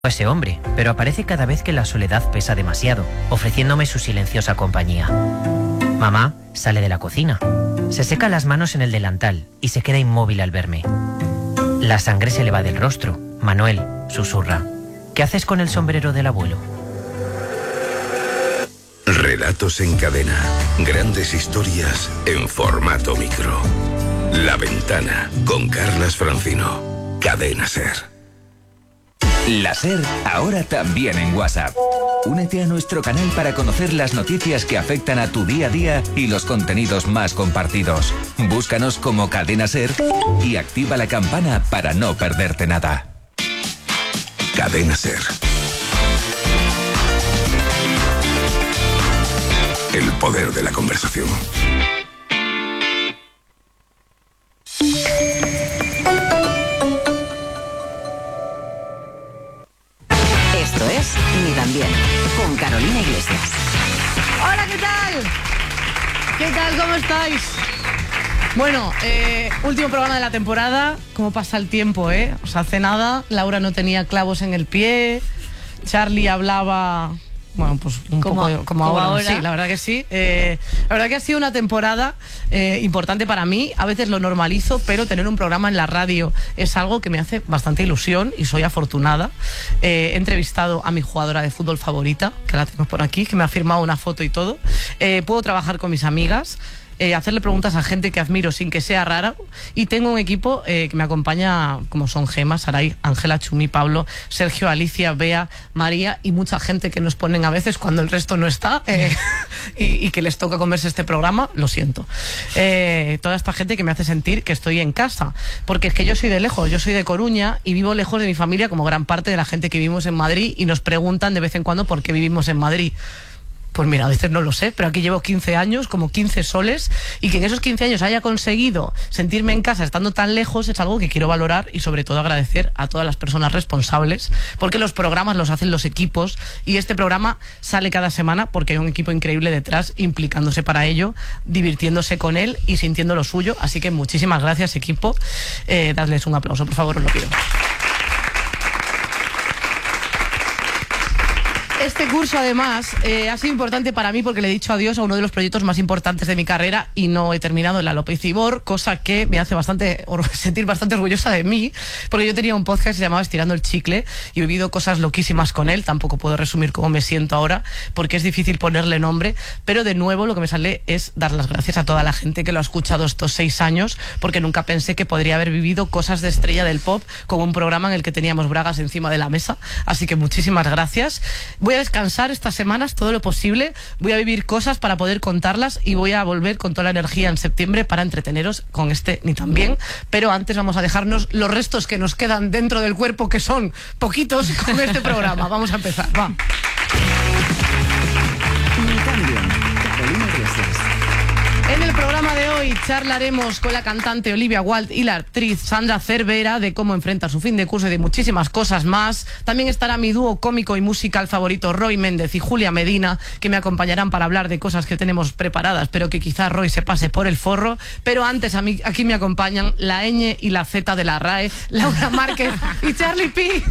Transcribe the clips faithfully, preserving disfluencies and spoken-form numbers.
ese hombre, pero aparece cada vez que la soledad pesa demasiado, ofreciéndome su silenciosa compañía. Mamá sale de la cocina, se seca las manos en el delantal y se queda inmóvil al verme. La sangre se le va del rostro. Manuel susurra: ¿qué haces con el sombrero del abuelo? Relatos en cadena. Grandes historias en formato micro. La Ventana, con Carlas Francino. Cadena Ser. La Ser, ahora también en WhatsApp. Únete a nuestro canal para conocer las noticias que afectan a tu día a día y los contenidos más compartidos. Búscanos como Cadena Ser y activa la campana para no perderte nada. Cadena Ser. El poder de la conversación. Esto es Ni tan bien, con Carolina Iglesias. Hola, ¿qué tal? ¿Qué tal? ¿Cómo estáis? Bueno, eh, último programa de la temporada. ¿Cómo pasa el tiempo, eh? O sea, hace nada, Laura no tenía clavos en el pie, Charlie hablaba... Bueno, pues un como, poco como, como ahora. ahora. Sí, la verdad que sí. Eh, la verdad que ha sido una temporada eh, importante para mí. A veces lo normalizo, pero tener un programa en la radio es algo que me hace bastante ilusión y soy afortunada. Eh, he entrevistado a mi jugadora de fútbol favorita, que la tengo por aquí, que me ha firmado una foto y todo. Eh, puedo trabajar con mis amigas. Eh, hacerle preguntas a gente que admiro sin que sea rara, y tengo un equipo eh, que me acompaña, como son Gema, Saray, Ángela, Chumi, Pablo, Sergio, Alicia, Bea, María y mucha gente que nos ponen a veces cuando el resto no está eh, y, y que les toca comerse este programa, lo siento. Eh, toda esta gente que me hace sentir que estoy en casa, porque es que yo soy de lejos, yo soy de Coruña y vivo lejos de mi familia, como gran parte de la gente que vivimos en Madrid, y nos preguntan de vez en cuando por qué vivimos en Madrid. Pues mira, a veces no lo sé, pero aquí llevo quince años, como quince soles, y que en esos quince años haya conseguido sentirme en casa estando tan lejos es algo que quiero valorar y sobre todo agradecer a todas las personas responsables, porque los programas los hacen los equipos y este programa sale cada semana porque hay un equipo increíble detrás implicándose para ello, divirtiéndose con él y sintiendo lo suyo. Así que muchísimas gracias, equipo. Eh, dadles un aplauso, por favor, os lo pido. Este curso, además, eh, ha sido importante para mí porque le he dicho adiós a uno de los proyectos más importantes de mi carrera y no he terminado en la López Ibor, cosa que me hace bastante sentir bastante orgullosa de mí, porque yo tenía un podcast que se llamaba Estirando el Chicle y he vivido cosas loquísimas con él. Tampoco puedo resumir cómo me siento ahora porque es difícil ponerle nombre, pero de nuevo lo que me sale es dar las gracias a toda la gente que lo ha escuchado estos seis años, porque nunca pensé que podría haber vivido cosas de estrella del pop como un programa en el que teníamos bragas encima de la mesa. Así que muchísimas gracias. Voy a descansar estas semanas todo lo posible, voy a vivir cosas para poder contarlas y voy a volver con toda la energía en septiembre para entreteneros con este Ni tan bien, pero antes vamos a dejarnos los restos que nos quedan dentro del cuerpo, que son poquitos, con este programa. Vamos a empezar, va. Ni tan bien, Carolina Iglesias. En el programa de hoy charlaremos con la cantante Olivia Wilde y la actriz Sandra Cervera de cómo enfrenta su fin de curso y de muchísimas cosas más. También estará mi dúo cómico y musical favorito, Roy Méndez y Julia Medina, que me acompañarán para hablar de cosas que tenemos preparadas, pero que quizás Roy se pase por el forro. Pero antes a mí, aquí me acompañan la ñ y la Z de la R A E, Laura Márquez y Charlie P.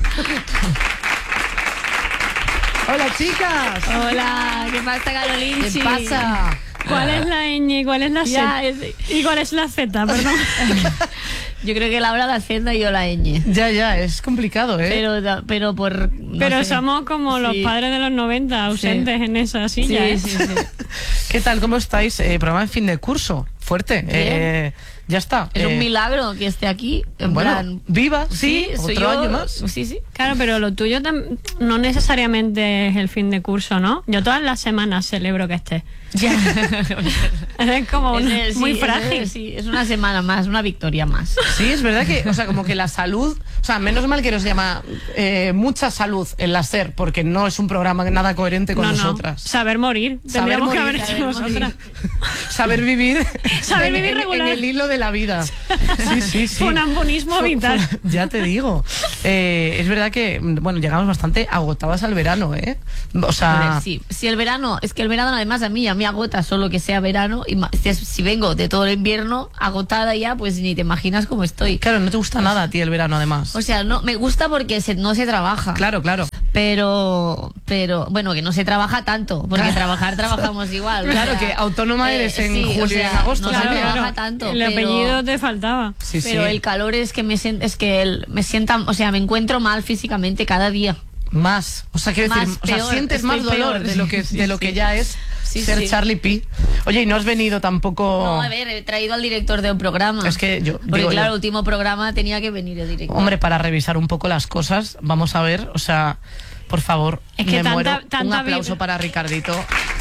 Hola, chicas. Hola, ¿qué pasa, Carolina? ¿Qué pasa? ¿Cuál es la ñ? ¿Cuál es la Ya, Z? es- ¿Y cuál es la Z? Perdón. Yo creo que Laura la Z y yo la ñ. Ya, ya, es complicado, ¿eh? Pero, da- pero por... no Pero sé. somos como los Sí. padres de los noventa, ausentes Sí. en esa Sí, silla. ¿eh? sí, sí. ¿Qué tal? ¿Cómo estáis? Eh, programa de fin de curso. Fuerte. Eh, ya está. Es Eh, un milagro que esté aquí. En Bueno, plan... viva, sí, soy otro yo. año más. Sí, sí. Claro, pero lo tuyo tam- no necesariamente es el fin de curso, ¿no? Yo todas las semanas celebro que estés. Ya. Es como Es una- el- sí, muy es frágil. el- sí, es una semana más, una victoria más. Sí, es verdad que, o sea, como que la salud, o sea, menos mal que nos llama eh, mucha salud en la SER, porque no es un programa nada coherente con No, no. nosotras. Saber morir. Saber Tendríamos que morir, haber hecho saber morir. nosotras. Saber vivir. Saber en- vivir en- regular. En el hilo de la vida. Sí, sí, sí. Funambulismo Fu- vital. fu- Ya te digo. Eh, es verdad que, bueno, llegamos bastante agotadas al verano, ¿eh? O A sea, ver, sí, si el verano, es que el verano además a mí ya me agota solo que sea verano, y ma- si, si vengo de todo el invierno agotada ya, pues ni te imaginas cómo estoy. claro, no te gusta nada a ti el verano, además. más. O sea, no, me gusta porque se, no se trabaja. Claro, claro. Pero, pero, bueno, que no se trabaja tanto, porque trabajar trabajamos igual. Claro, o sea, que autónoma eres en sí, julio o sea, y en agosto. No Claro, se ¿sabes? trabaja claro. tanto. El pero, apellido te faltaba. Sí, pero sí. el calor es que me siento, es que el- me sienta, o sea, me encuentro mal físicamente cada día. Más. O sea, quiero Más, decir, o sea, peor, sientes más estoy dolor peor. de lo que, Sí, de lo sí. que ya es Sí, ser sí. Charlie P. Oye, y no has venido tampoco. No, a ver, he traído al director de un programa. Es que yo- Porque digo claro, yo. el último programa tenía que venir el director. Hombre, para revisar un poco las cosas, vamos a ver, o sea, por favor, Es que me tanta- muero. Un tanta aplauso vibra- para Ricardito.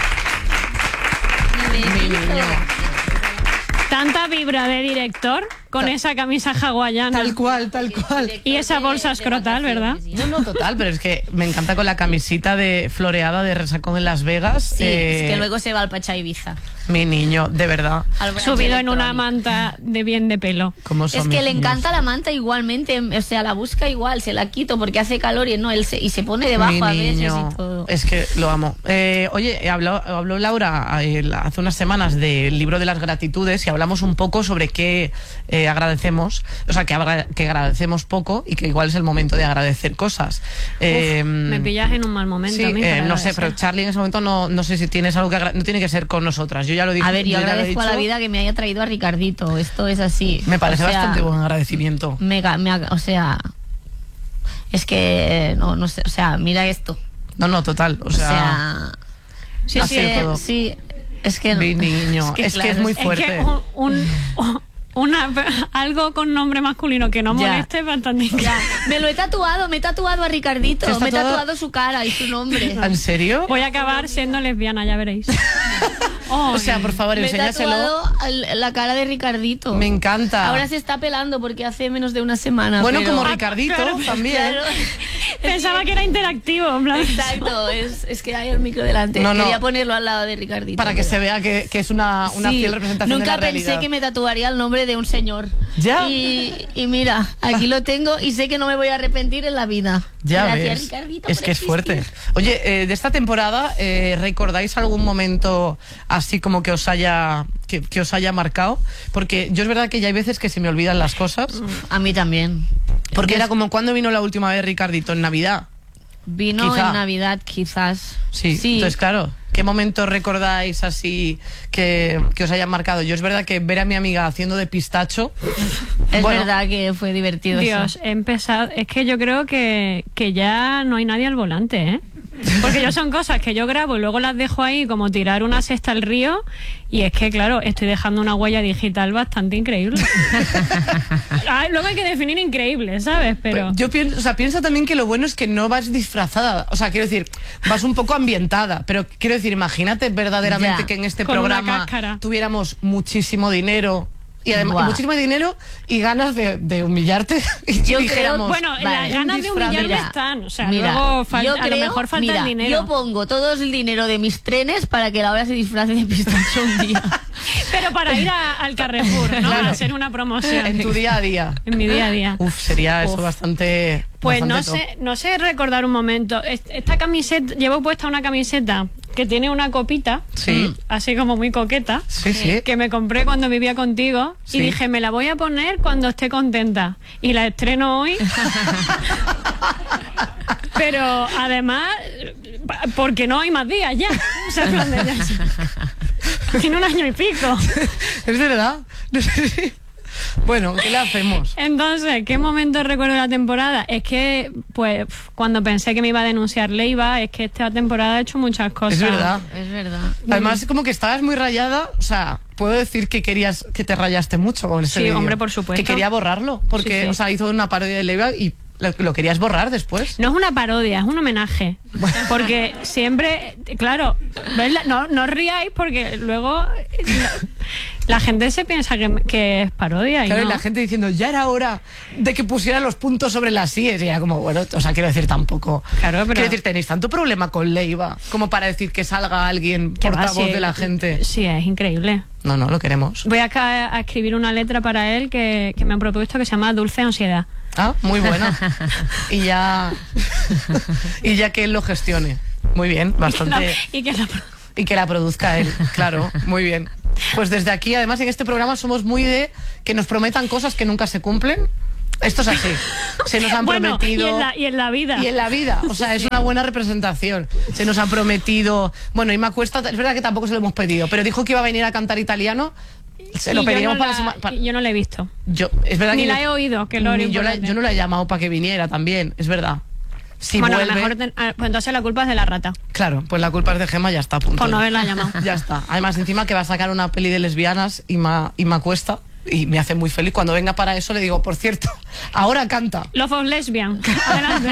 Mi Mi niño. niño. Tanta vibra de director con esa camisa hawaiana Tal cual, tal cual. y esa bolsa escrotal, ¿verdad? No, no, total, pero es que me encanta con la camisita de floreada de Resacón en Las Vegas. Sí, eh, es que luego se va al Pacha Ibiza. Mi niño, de verdad. Al branch Subido en una electrónico. manta de bien de pelo. ¿Cómo son Es que mis le niños? encanta la manta igualmente, o sea, la busca igual, se la quito porque hace calor y no, él se, y se pone debajo Mi a veces niño, y todo. es que lo amo. Eh, oye, habló, habló Laura eh, hace unas semanas del libro de las gratitudes y hablamos un poco sobre qué eh, agradecemos, o sea, que, agra- que agradecemos poco y que igual es el momento de agradecer cosas. Eh, Me pillas en un mal momento. Sí, a mí eh, para no sé, agradecer. pero Charlie en ese momento no, no sé si tienes algo que agra- no tiene que ser con nosotras. Yo ya lo dije. A ver, yo ya lo he agradezco a la dicho. vida que me haya traído a Ricardito, esto es así. Me parece O sea, bastante buen agradecimiento. mega- me ha- o sea, es que, no, no sé, o sea, mira esto. No, no, total. O O sea, sea, sí, es sí, que- todo. sí, es que no. Mi niño, es que es muy Es fuerte. que un, un- una, algo con nombre masculino que no Ya. moleste es bastante increíble. Ya, me lo he tatuado, me he tatuado a Ricardito, ¿Te has me he tatuado? tatuado su cara y su nombre. ¿En serio? Voy a acabar siendo lesbiana, ya veréis. O sea, por favor, Me he enséñaselo. tatuado al- la cara de Ricardito. Me encanta. Ahora se está pelando porque hace menos de una semana. Bueno, pero- como Ah, Ricardito claro, también. Claro. Pensaba que era interactivo, en plan. Exacto, es, es que hay el micro delante. No, no. Quería ponerlo al lado de Ricardito. Para que pero- se vea que, que es una, una Sí, fiel representación nunca de la pensé realidad. que me tatuaría el nombre de un señor. Ya. Y, y mira, aquí lo tengo y sé que no me voy a arrepentir en la vida. Ya Gracias, ves. Ricardito, Es por que es existir. fuerte. Oye, eh, de esta temporada, eh, ¿recordáis algún momento así como que os haya que, que os haya marcado? Porque yo es verdad que ya hay veces que se me olvidan las cosas. A mí también. Porque Yo- era como cuando vino la última vez Ricardito en Navidad. Vino quizá. en Navidad, quizás. Sí. Entonces, claro, ¿qué momento recordáis así que, que os hayan marcado? Yo es verdad que ver a mi amiga haciendo de pistacho. Es bueno, verdad que fue divertido Dios, eso. he empezado. Es que yo creo que, que ya no hay nadie al volante, ¿eh? Porque yo son cosas que yo grabo y luego las dejo ahí como tirar una cesta al río. Y es que, claro, estoy dejando una huella digital bastante increíble. Ah, luego hay que definir increíble, ¿sabes? Pero. Yo pienso, o sea, pienso también que lo bueno es que no vas disfrazada. O sea, quiero decir, vas un poco ambientada. Pero quiero decir, imagínate verdaderamente Ya. que en este Con una programa cáscara. tuviéramos muchísimo dinero. Y además, Buah. muchísimo dinero y ganas de, de humillarte. Y Yo dijéramos, Bueno, Vale. las ganas de disfraz, humillarme mira, están. O sea, mira, luego falta, yo a lo creo- mejor falta mira, el dinero. Yo pongo todo el dinero de mis trenes para que Laura se disfrace de pistacho un día. Pero para ir a- al Carrefour, ¿no? Claro. A hacer una promoción. en tu día a día. En mi día a día. Uf, sería eso Uf. bastante. Pues no bastante sé, no sé recordar un momento. Est- Esta camiseta, llevo puesta una camiseta que tiene una copita, Sí. mm, así como muy coqueta, top. Sí, sí. que me compré cuando vivía contigo Sí. y dije, me la voy a poner cuando esté contenta. Y la estreno hoy. Pero además, porque no hay más días ya. O sea, en plan de ya- tiene un año y pico. Es verdad. No sé si- Bueno, ¿qué le hacemos? Entonces, ¿qué momento recuerdo de la temporada? Es que, pues, cuando pensé que me iba a denunciar Leiva, es que esta temporada ha hecho muchas cosas. Es verdad. Es verdad. Además, como que estabas muy rayada, o sea, puedo decir que querías que te rayaste mucho con ese Sí, vídeo. hombre, por supuesto. Que quería borrarlo, porque, Sí, sí. o sea, hizo una parodia de Leiva y lo, lo querías borrar después. No es una parodia, es un homenaje. Porque siempre, claro, ¿ves? no, no os riáis porque luego la, la gente se piensa que, que es parodia. Claro, y y no. la gente diciendo, ya era hora de que pusiera los puntos sobre las síes. Y era como, bueno, o sea, quiero decir, tampoco. Claro, pero- Quiero decir, tenéis tanto problema con Leiva como para decir que salga alguien Que va, portavoz sí, de la gente. Sí, es increíble. No, no, lo queremos. Voy acá a escribir una letra para él que, que me han propuesto que se llama Dulce Ansiedad. Ah, muy buena. Y ya. Y ya que él lo gestione. Muy bien, bastante. Y que la- Y que la produzca él, claro, muy bien. Pues desde aquí, además, en este programa somos muy de que nos prometan cosas que nunca se cumplen. Esto es así. Se nos han Bueno, prometido... y en, la, y en la vida. Y en la vida, o sea, es una buena representación. Se nos han prometido... Bueno, Inma Cuesta, es verdad que tampoco se lo hemos pedido, pero dijo que iba a venir a cantar italiano. Se lo Y pediremos yo no para la, la semana... para- y Yo no la he visto. Yo, es verdad Ni que la yo- he oído, que lo ni yo, la- importante. yo no la he llamado para que viniera también, es verdad. Si bueno, vuelve... a lo mejor ten- ah, pues entonces la culpa es de la rata, Claro, pues la culpa es de Gemma, ya está a punto. por no haberla llamado. Ya está. Además, encima que va a sacar una peli de lesbianas, Inma, Inma Cuesta, y me hace muy feliz. Cuando venga para eso le digo, por cierto, ahora canta. Love of Lesbian. Adelante.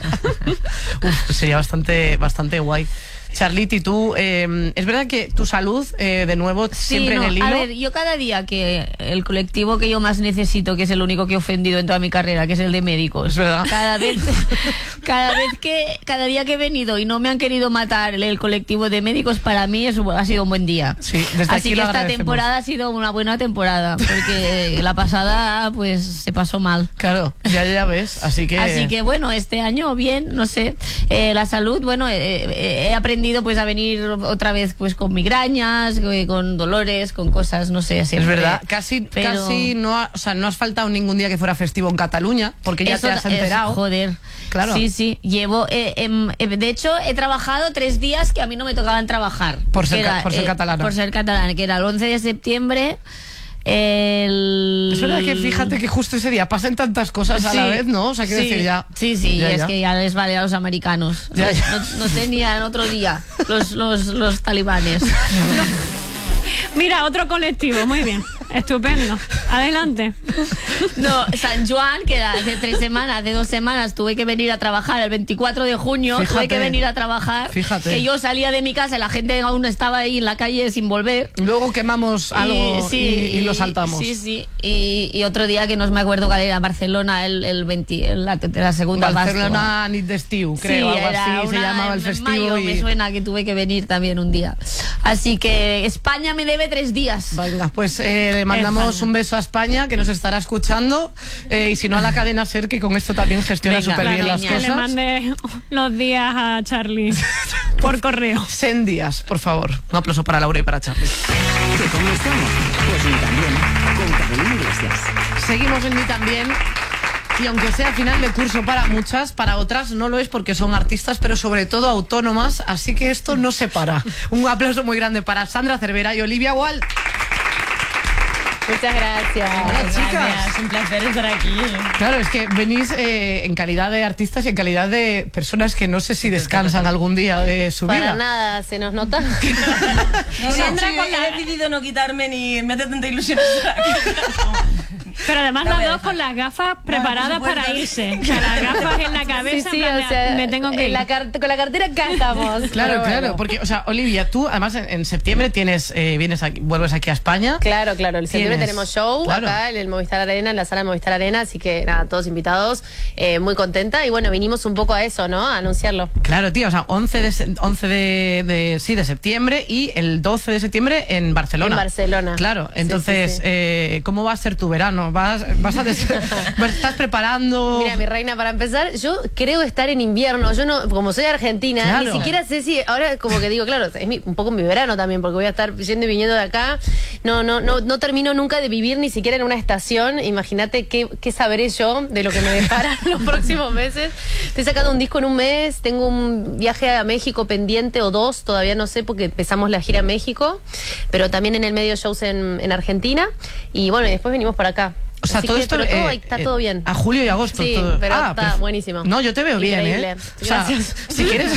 Uf, sería bastante, bastante guay. Charliti, tú, eh, es verdad que tu salud, eh, de nuevo, Sí, siempre no, en el hilo. A ver, yo cada día que el colectivo que yo más necesito, que es el único que he ofendido en toda mi carrera, que es el de médicos. Es verdad. Cada vez, cada vez que, cada día que he venido y no me han querido matar el colectivo de médicos, para mí es, ha sido un buen día. Sí, desde Así aquí que lo esta agradecemos. temporada ha sido una buena temporada, porque la pasada, pues, se pasó mal. Claro, ya, ya ves, así que... Así que bueno, este año bien, no sé. Eh, la salud, bueno, eh, eh, he aprendido pues a venir otra vez pues con migrañas, eh, con dolores, con cosas, no sé, Es siempre. verdad, casi, Pero- casi no, ha- o sea, no has faltado ningún día que fuera festivo en Cataluña, porque ya Eso te has es- enterado. joder. Claro. Sí, sí. Llevo, eh, em, eh, de hecho, he trabajado tres días que a mí no me tocaban trabajar. Por ser Que ca- por ser catalana. Por ser catalana, que era el once de septiembre. El... Es verdad que fíjate que justo ese día pasan tantas cosas a la Sí, vez, ¿no? O sea, quiero sí, decir, ya... Sí, sí, ya, es ya. que ya les vale a los americanos. Ya, ya. No, no tenían otro día los, los, los talibanes. Mira, otro colectivo, muy bien. Estupendo. Adelante. No, San Juan, que era hace tres semanas, hace dos semanas, tuve que venir a trabajar el veinticuatro de junio, tuve Fíjate. que venir a trabajar. Fíjate. Que yo salía de mi casa y la gente aún estaba ahí en la calle sin volver. Luego quemamos algo y, y lo saltamos. Sí, sí. Y, y otro día que no me acuerdo cuál era, Barcelona, el, el veinte, la, la segunda Barcelona Nit d'Estiu, creo, Sí, algo era así se una- llamaba el en festivo. mayo y... me suena que tuve que venir también un día. Así que España me debe tres días. Venga, pues eh, le mandamos España. un beso a España, que nos estará escuchando, eh, y si no a la cadena SER, que con esto también gestiona Venga, súper bien claro, las niña. Que le cosas. mande los días a Charlie por correo. Cien días, por favor. Un aplauso para Laura y para Charlie. ¿Que cómo estamos? Pues ni también, con Carolina Iglesias. Seguimos en Ni También. Y aunque sea final de curso para muchas, para otras no lo es porque son artistas, pero sobre todo autónomas, así que esto no se para. Un aplauso muy grande para Sandra Cervera y Olivia Wall. Muchas gracias. Hola, chicas. Gracias, un placer estar aquí. Claro, es que venís eh, en calidad de artistas y en calidad de personas que no sé si descansan algún día de su Para vida. nada, se nos nota. No, Sandra sí, con he la- decidido no quitarme ni me hace tanta ilusión estar aquí. Pero además No las voy a dos dejar. con las gafas preparadas por supuesto. para irse. O sea, las gafas en la Sí, cabeza, sí, en plan o de, sea, me tengo que en ir. la car- con la cartera acá estamos. Claro, Pero claro, bueno. porque, o sea, Olivia, tú además en, en septiembre tienes, eh, vienes aquí, vuelves aquí a España. Claro, claro, el septiembre Tienes- tenemos show claro. acá en el Movistar Arena, en la sala Movistar Arena, así que nada, todos invitados, eh, muy contenta y bueno, vinimos un poco a eso, ¿no? A anunciarlo. Claro, tío, o sea, once de, se- once de, de- sí, de septiembre y el doce de septiembre en Barcelona. En Barcelona. Claro, Sí, entonces, sí, sí. Eh, ¿cómo va a ser tu verano? ¿Vas, vas a des- vas- ¿Estás preparando? Mira, mi reina, para empezar, yo creo estar en invierno. Yo no, como soy argentina, Claro. ni siquiera sé si. Ahora, como que digo, claro, es mi- un poco mi verano también, porque voy a estar yendo y viniendo de acá. No, no, no, no termino nunca de vivir ni siquiera en una estación. Imagínate qué, qué sabré yo de lo que me depara los próximos meses. Estoy sacando un disco en un mes, tengo un viaje a México pendiente o dos, todavía no sé, porque empezamos la gira a México, pero también en el medio shows en, en Argentina. Y bueno, y después venimos para acá. O sea, Así todo que, esto pero todo eh, está eh, todo bien. A julio y agosto. Sí, todo. pero Ah, está perf- buenísimo. No, yo te veo bien, Increíble. ¿eh? O sea, Gracias. si quieres,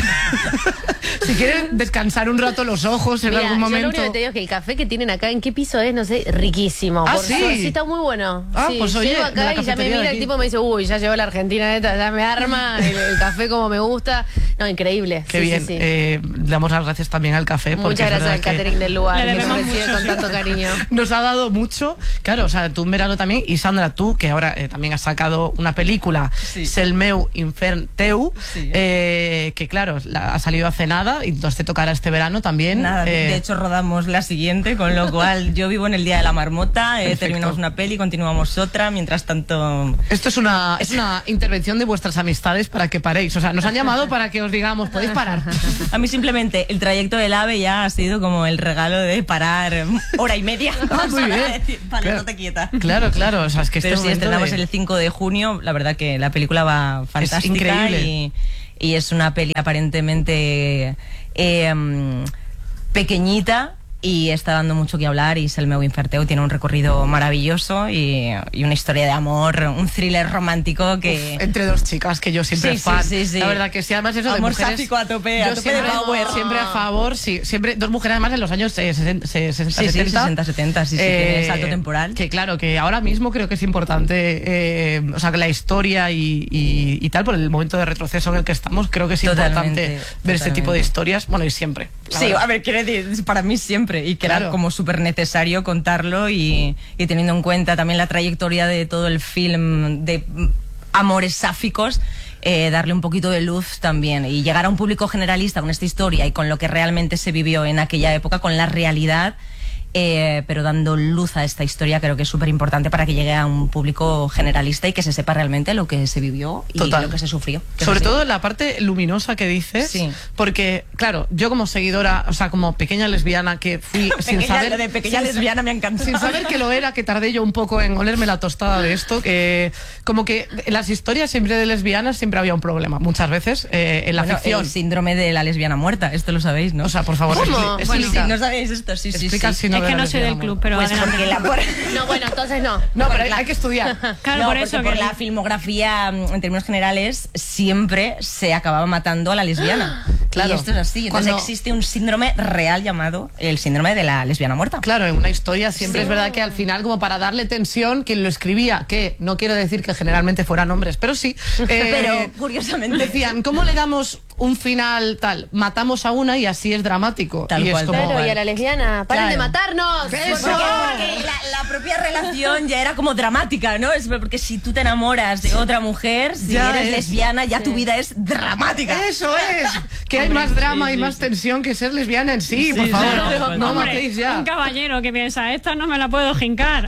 si quieres descansar un rato los ojos en Mira, algún yo lo momento. único que te digo es que el café que tienen acá, ¿en qué piso es? No sé, riquísimo. Ah, Por ¿sí? suerte, sí, está muy bueno. Ah, Sí, pues, oye, llego de la acá y ya me cafetería de mira aquí. el tipo me dice, uy, ya llegó la Argentina esta, ya me arma el, el café como me gusta. No, increíble. Qué Sí, bien. sí, sí. Eh, le damos las gracias también al café. porque Muchas es gracias verdad al que catering del lugar, Le que nos debemos recibe mucho, con sí. tanto cariño. nos ha dado mucho. Claro, o sea, tú en verano también. Y Sandra, tú, que ahora eh, también has sacado una película, Sí. Sel meu infern teu, Sí. eh, que claro, la- ha salido hace nada y entonces te tocará este verano también. Nada, eh, de hecho rodamos la siguiente, con lo cual yo vivo en el Día de la Marmota, eh, Perfecto. terminamos una peli, continuamos otra, mientras tanto... Esto es una, es una intervención de vuestras amistades para que paréis. O sea, nos han llamado para que os digamos, podéis parar. A mí simplemente el trayecto del AVE ya ha sido como el regalo de parar hora y media. Ah, muy bien. Decir, vale, Claro. no te quieta. Claro, claro, o sea, es que este Pero sí, momento estrenamos de- el cinco de junio, la verdad que la película va fantástica. increíble. Y, y es una peli aparentemente eh, mm, pequeñita y está dando mucho que hablar, y Selme Winferteu tiene un recorrido maravilloso y, y una historia de amor, un thriller romántico que... Uf, entre dos chicas, que yo siempre Sí, sí, fan. sí, sí. La verdad que sí, además eso de Amor mujeres... sáfico a tope, a yo tope de siempre, power. siempre a favor, sí. Siempre, dos mujeres además en los años eh, sesenta, sesenta, Sí, sí, setenta. sesenta, setenta, sí, sí, tiene salto temporal. Que claro, que ahora mismo creo que es importante, eh, o sea, que la historia y, y, y tal, por el momento de retroceso en el que estamos, creo que es Totalmente, importante ver este tipo de historias, bueno, y siempre. la Sí, verdad. a ver, quiero decir, para mí siempre, y que Claro. era como súper necesario contarlo, y, y teniendo en cuenta también la trayectoria de todo el film de mm, amores sáficos, eh, darle un poquito de luz también, y llegar a un público generalista con esta historia y con lo que realmente se vivió en aquella época, con la realidad. Eh, pero dando luz a esta historia creo que es súper importante para que llegue a un público generalista y que se sepa realmente lo que se vivió y Total. lo que se sufrió. que Sobre es así. todo la parte luminosa que dices, Sí. porque, claro, yo como seguidora, o sea, como pequeña lesbiana que fui sin Pequeña- saber... lo de pequeña sin- lesbiana me ha encantado. Sin saber que lo era, que tardé yo un poco en olerme la tostada de esto, que como que en las historias siempre de lesbianas siempre había un problema, muchas veces, eh, en la Bueno, ficción. el síndrome de la lesbiana muerta, esto lo sabéis, ¿no? O sea, por favor, ¿Cómo? expli- Bueno, explica. Sí, ¿no sabéis esto? Sí, sí, Explica sí. el síndrome Es que de la no soy del lesbiana club, muerta. pero Pues adelante. porque la, por, No, bueno, entonces no. No, pero hay, Porque hay que estudiar. Claro, no, por porque eso por que... la filmografía, mm, en términos generales, siempre se acababa matando a la lesbiana. Claro. Y esto es así. Entonces Cuando- existe un síndrome real llamado el síndrome de la lesbiana muerta. Claro, en una historia siempre Sí. es verdad que al final, como para darle tensión, quien lo escribía, que no quiero decir que generalmente fueran hombres, pero sí. eh, Pero, curiosamente- Decían, ¿cómo le damos un final tal? Matamos a una y así es dramático. Tal y cual, es como. Claro, y a la lesbiana, paren de Claro. matarnos. ¿Qué Por eso? favor. Porque la, la propia relación ya era como dramática, ¿no? Es porque si tú te enamoras de otra mujer, si Ya eres es. lesbiana, ya tu vida es dramática. Eso es, que hay más drama y más tensión que ser lesbiana en sí, por favor. Claro, no hombre, matéis ya. un caballero que piensa, esta no me la puedo jincar.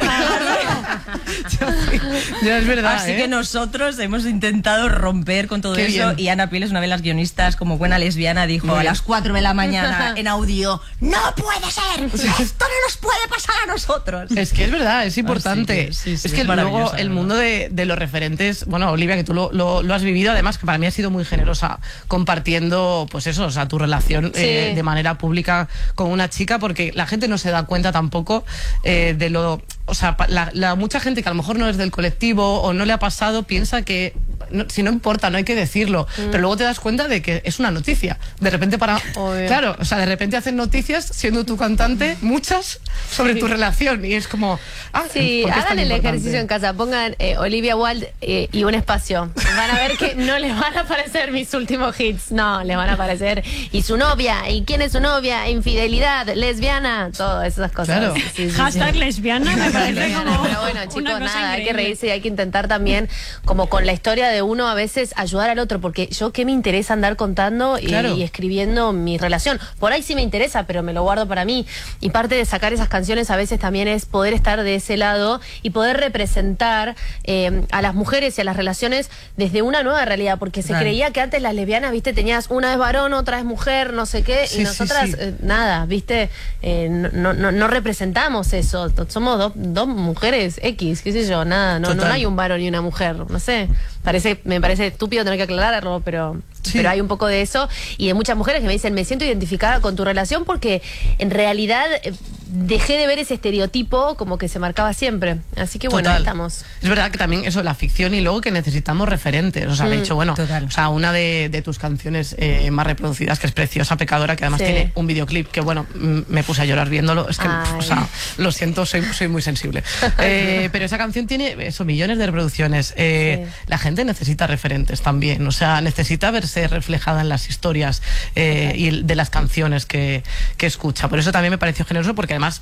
Ya es verdad. Así ¿eh? que nosotros hemos intentado romper con todo Qué eso, bien. y Ana Piel es una de las guionistas, como buena lesbiana, dijo Muy a bien. las cuatro de la mañana en audio: ¡no puede ser! ¡Esto no nos puede pasar a nosotros! Es que es verdad, es importante. Así que, sí, sí, es que es luego maravillosa, el la mundo de, de los referentes, bueno, Olivia, que tú lo, lo- lo has vivido, además que para mí has sido muy generosa compartiendo, pues eso, o sea, tu relación Sí. eh, de manera pública con una chica, porque la gente no se da cuenta tampoco eh, de lo, o sea, pa- la, la- mucha gente que a lo mejor no es del colectivo o no le ha pasado piensa que no- si no importa, no hay que decirlo, pero luego te das cuenta de que es una noticia. De repente para, Obvio. claro, o sea, de repente hacen noticias siendo tu cantante, muchas sobre tu relación y es como, ah, Sí, ¿por qué es hagan tan el importante? ejercicio en casa, pongan eh, Olivia Wilde eh, y un espacio. Van a ver que no les van a aparecer mis últimos hits, no, les van a aparecer. Y su novia, y quién es su novia, infidelidad, lesbiana, todas esas cosas. Claro. Sí, sí, sí. Hashtag lesbiana me parece Lesbiana, como pero bueno, una chicos, cosa nada, hay que increíble. reírse y hay que intentar también, como con la historia de uno, a veces ayudar al otro, porque yo qué me interesa andar contando y, Claro. y escribiendo mi relación. Por ahí sí me interesa, pero me lo guardo para mí. Y parte de sacar esas canciones a veces también es poder estar de ese lado y poder representar eh, a las mujeres y a las relaciones desde una nueva realidad, porque se Claro. creía que antes las lesbianas, viste, tenías una es varón, otra es mujer, no sé qué, Sí, y sí, nosotras sí. eh, nada, viste, eh, no, no, no representamos eso, somos do- dos mujeres X, qué sé yo, nada, no, no, Total. hay un varón y una mujer, no sé, parece, me parece estúpido tener que aclararlo, pero, Sí. pero hay un poco de eso, y de muchas mujeres que me dicen, me siento identificada con tu relación porque en realidad eh, dejé de ver ese estereotipo como que se marcaba siempre, así que bueno, Total. ahí estamos. Es verdad que también eso, la ficción y luego que necesitamos referentes. O sea, de Mm, hecho, bueno, total. o sea, una de, de tus canciones eh, más reproducidas, que es Preciosa Pecadora, que además Sí. tiene un videoclip que, bueno, mm, me puse a llorar viéndolo. Es que, Ay. o sea, lo siento, soy, soy muy sensible. Eh, pero esa canción tiene eso, millones de reproducciones. Eh, Sí. La gente necesita referentes también. O sea, necesita verse reflejada en las historias eh, y el- de las canciones que, que escucha. Por eso también me pareció generoso, porque además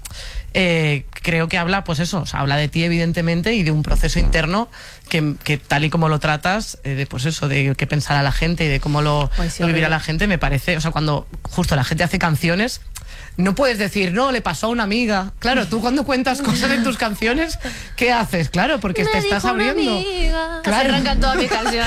eh, creo que habla, pues eso, o sea, habla de ti evidentemente y de un proceso interno que, que tal y como lo tratas, eh, de pues eso, de qué pensará la gente y de cómo lo, Pues sí, lo vivirá horrible. la gente, me parece, o sea, cuando justo la gente hace canciones, no puedes decir, no, le pasó a una amiga. Claro, tú cuando cuentas cosas en tus canciones, ¿qué haces? Claro, porque Me te estás dijo una abriendo. amiga. Claro. Así arrancan todas mis canciones.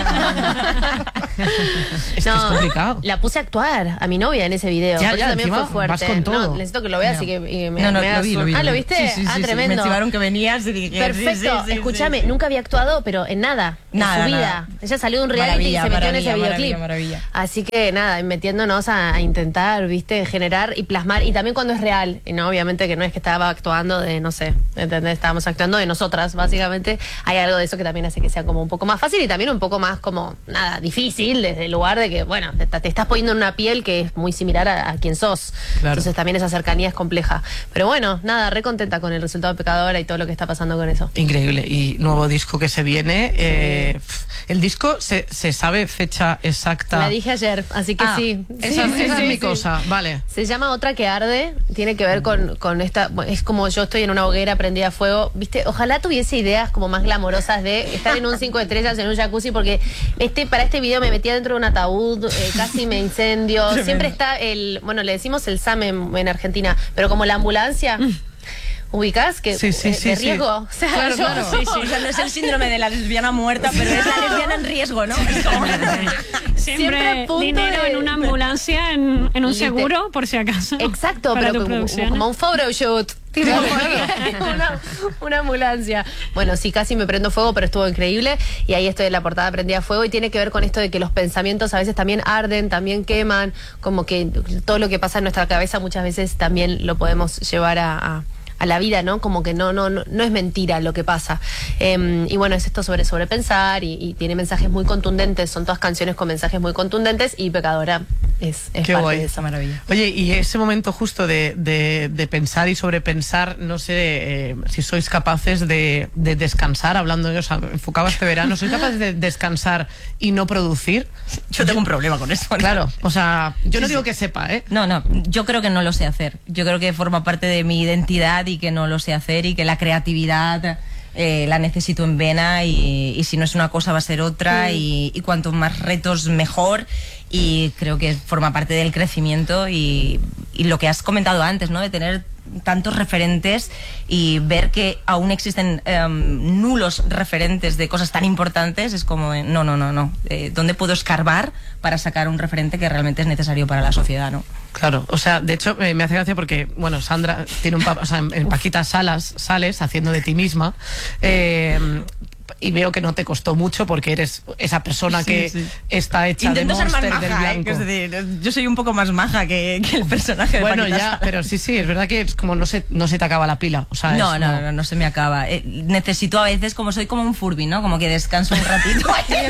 Es que es complicado. La puse a actuar a mi novia en ese video. Ya, Por ya, eso también encima fue fuerte. vas con todo. No, necesito que lo veas No. y que y me, No, no, me lo hagas vi, lo un- vi, Ah, lo ¿lo vi. viste? Sí, sí, ah, sí, sí. tremendo. Me chivaron que venías y dije... Perfecto. sí, sí, sí, Escúchame, sí. nunca había actuado, pero en nada. Nada, en su vida. nada. Ella salió de un reality Maravilla, y se metió en maravilla, ese videoclip. maravilla, maravilla. Así que nada, metiéndonos a, a intentar, viste, generar y plasmar. Y también cuando es real. Y no, obviamente que no es que estaba actuando de, no sé, ¿entendés? Estábamos actuando de nosotras, básicamente. Hay algo de eso que también hace que sea como un poco más fácil y también un poco más como, nada, difícil, desde el lugar de que, bueno, te, te estás poniendo en una piel que es muy similar a, a quien sos. Claro. Entonces también esa cercanía es compleja. Pero bueno, nada, re contenta con el resultado de Pecadora y todo lo que está pasando con eso. Increíble. Y nuevo disco que se viene. Eh, pf, el disco se, se sabe fecha exacta. La dije ayer, así que Ah, sí. Esa, Sí, sí, esa sí, es mi sí. cosa, vale. Se llama Otra que arde, tiene que ver con, con esta, bueno, es como yo estoy en una hoguera prendida a fuego, viste, ojalá tuviese ideas como más glamorosas de estar en un cinco estrellas en un jacuzzi, porque este para este video me metía dentro de un ataúd, eh, casi me incendio, Tremendo. siempre está el, bueno, le decimos el S A M en, en Argentina, pero como la ambulancia. ¿Ubicás? Que, Sí, sí, eh, sí, de sí. riesgo. O sea, Claro, yo- claro. Sí, sí, o sea, no es el síndrome de la lesbiana muerta, pero es la lesbiana en riesgo, ¿no? Es como... Siempre, Siempre a punto dinero de- en una ambulancia, en, en un Liter- seguro, por si acaso. Exacto, para pero tus como, producciones. como un photoshoot. Tipo, Claro, una, una ambulancia. Bueno, sí, casi me prendo fuego, pero estuvo increíble. Y ahí estoy en la portada prendida a fuego. Y tiene que ver con esto de que los pensamientos a veces también arden, también queman. Como que todo lo que pasa en nuestra cabeza muchas veces también lo podemos llevar a... a a la vida, ¿no? Como que no, no, no, no es mentira lo que pasa. Eh, y bueno, es esto sobre sobrepensar y, y tiene mensajes muy contundentes, son todas canciones con mensajes muy contundentes y Pecadora es, es Qué parte guay. de esa maravilla. Oye, y ese momento justo de, de, de pensar y sobrepensar, no sé eh, si sois capaces de, de descansar, hablando, o sea, enfocado a este verano, ¿sois capaces de descansar y no producir? Yo tengo un problema con eso. ¿no? Claro, o sea, yo no Sí, digo sí. que sepa, ¿eh? No, no, yo creo que no lo sé hacer. Yo creo que forma parte de mi identidad y que no lo sé hacer y que la creatividad eh, la necesito en vena y, y si no es una cosa va a ser otra y, y cuanto más retos mejor y creo que forma parte del crecimiento y, y lo que has comentado antes, ¿no? De tener tantos referentes y ver que aún existen em, nulos referentes de cosas tan importantes es como, eh, no, no, no, no. Eh, ¿Dónde puedo escarbar para sacar un referente que realmente es necesario para la sociedad, ¿no? Claro, o sea, de hecho eh, me hace gracia porque, bueno, Sandra tiene un papel, o sea, en, en Paquita Salas sales haciendo de ti misma. Eh, y veo que no te costó mucho porque eres esa persona Sí, que sí. está hecha Intento de ser más Monster del maja, ¿eh? blanco. Que es decir, yo soy un poco más maja que, que el personaje de Bueno, Paquita ya, Salas. pero sí, sí, es verdad que es como no se, no se te acaba la pila. O sea, No, es no, como- no, no se me acaba. Eh, necesito a veces, como soy como un Furby, ¿no? Como que descanso un ratito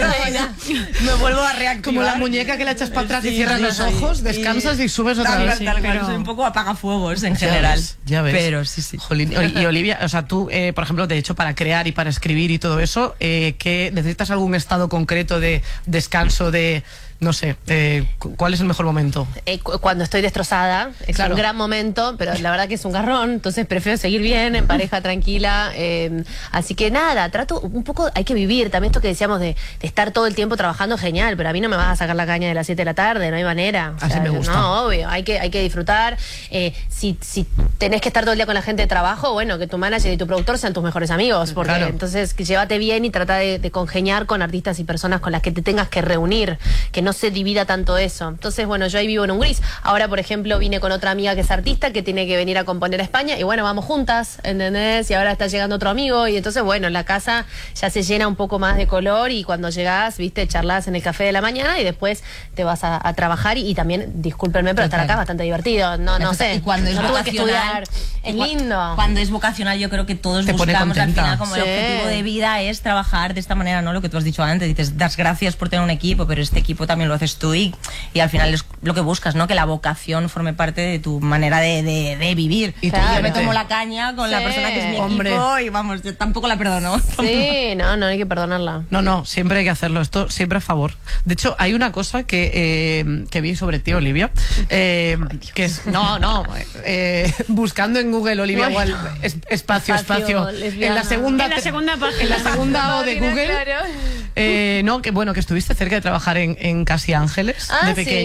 y me vuelvo a reactivar. Como la muñeca que la echas para atrás y Sí, cierras sí, los sí. ojos, descansas y subes otra Tal vez. cual, tal cual. pero- Soy un poco apagafuegos en Ya general. ves, ya ves. Pero sí, sí. Jolín, y, y Olivia, o sea, tú, eh, por ejemplo, de hecho, para crear y para escribir y todo eso, eh, ¿qué, ¿necesitas algún estado concreto de descanso, de, no sé, eh, cu- cuál es el mejor momento? Eh, cu- cuando estoy destrozada, es Claro. un gran momento, pero la verdad que es un garrón, entonces prefiero seguir bien, en pareja tranquila. eh, así que nada, trato un poco, hay que vivir. También esto que decíamos de, de estar todo el tiempo trabajando, genial, pero a mí no me vas a sacar la caña de las siete de la tarde, no hay manera. O Así sea, me gusta. No, obvio, hay que, hay que disfrutar. Eh, si, si tenés que estar todo el día con la gente de trabajo, bueno, que tu manager y tu productor sean tus mejores amigos, porque Claro. entonces que llévate bien y trata de, de congeniar con artistas y personas con las que te tengas que reunir, que no se divida tanto eso. Entonces, bueno, yo ahí vivo en un gris. Ahora, por ejemplo, vine con otra amiga que es artista, que tiene que venir a componer a España, y bueno, vamos juntas, ¿entendés? Y ahora está llegando otro amigo, y entonces, bueno, la casa ya se llena un poco más de color, y cuando llegás, viste, charlas en el café de la mañana, y después te vas a, a trabajar, y, y también, discúlpenme, pero estar Total. acá es bastante divertido. No, no sé. Y cuando es no tuve que vocacional, estudiar. Es y cua- lindo. Cuando es vocacional, yo creo que todos Te pone buscamos al contenta. final como el Sí. objetivo de vida es trabajar de esta manera, ¿no? Lo que tú has dicho antes, dices, das gracias por tener un equipo, pero este equipo también lo haces tú y, y al final es lo que buscas, ¿no? Que la vocación forme parte de tu manera de, de, de vivir. Y tú, yo me Clemente. tomo la caña con la Sí. persona que es mi Hombre. equipo y vamos, yo tampoco la perdono. Sí, no, no hay que perdonarla. No, no, siempre hay que hacerlo, esto siempre a favor. De hecho, hay una cosa que, eh, que vi sobre ti, Olivia, eh, que es, no, no, eh, buscando en Google Olivia Bueno. igual, es- espacio, espacio, Espacio, lesbiana. en la segunda, En la segunda página. en la segunda O de Google, Claro. eh, no, que bueno, que estuviste cerca de trabajar en, en Casi Ángeles, Ah, de sí. pequeña.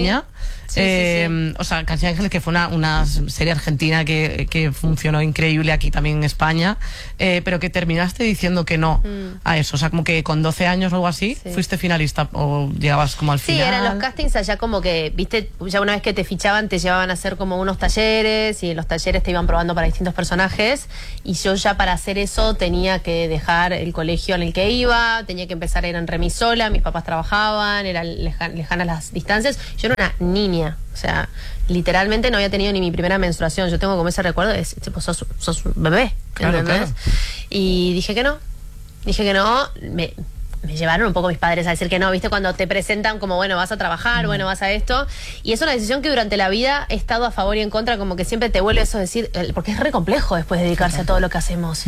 Sí, eh, sí, sí. O sea, Casi Ángeles, que fue una, una serie argentina que, que funcionó increíble aquí también en España, eh, pero que terminaste diciendo que no mm. a eso. O sea, como que con doce años o algo así, sí. fuiste finalista o llegabas como al sí, final. Sí, eran los castings allá como que, viste, ya una vez que te fichaban te llevaban a hacer como unos talleres y en los talleres te iban probando para distintos personajes y yo ya para hacer eso tenía que dejar el colegio en el que iba, tenía que empezar a ir en remis sola, mis papás trabajaban, eran lejan, lejanas las distancias. Yo era una niña, o sea, literalmente no había tenido ni mi primera menstruación. Yo tengo como ese recuerdo de, tipo, sos, sos un bebé, claro, ¿entendés? Claro. Y dije que no, dije que no, me... me llevaron un poco mis padres a decir que no, ¿viste? Cuando te presentan como, bueno, vas a trabajar, mm. bueno, vas a esto. Y es una decisión que durante la vida he estado a favor y en contra, como que siempre te vuelve eso a decir, porque es re complejo después dedicarse a todo lo que hacemos. Mm.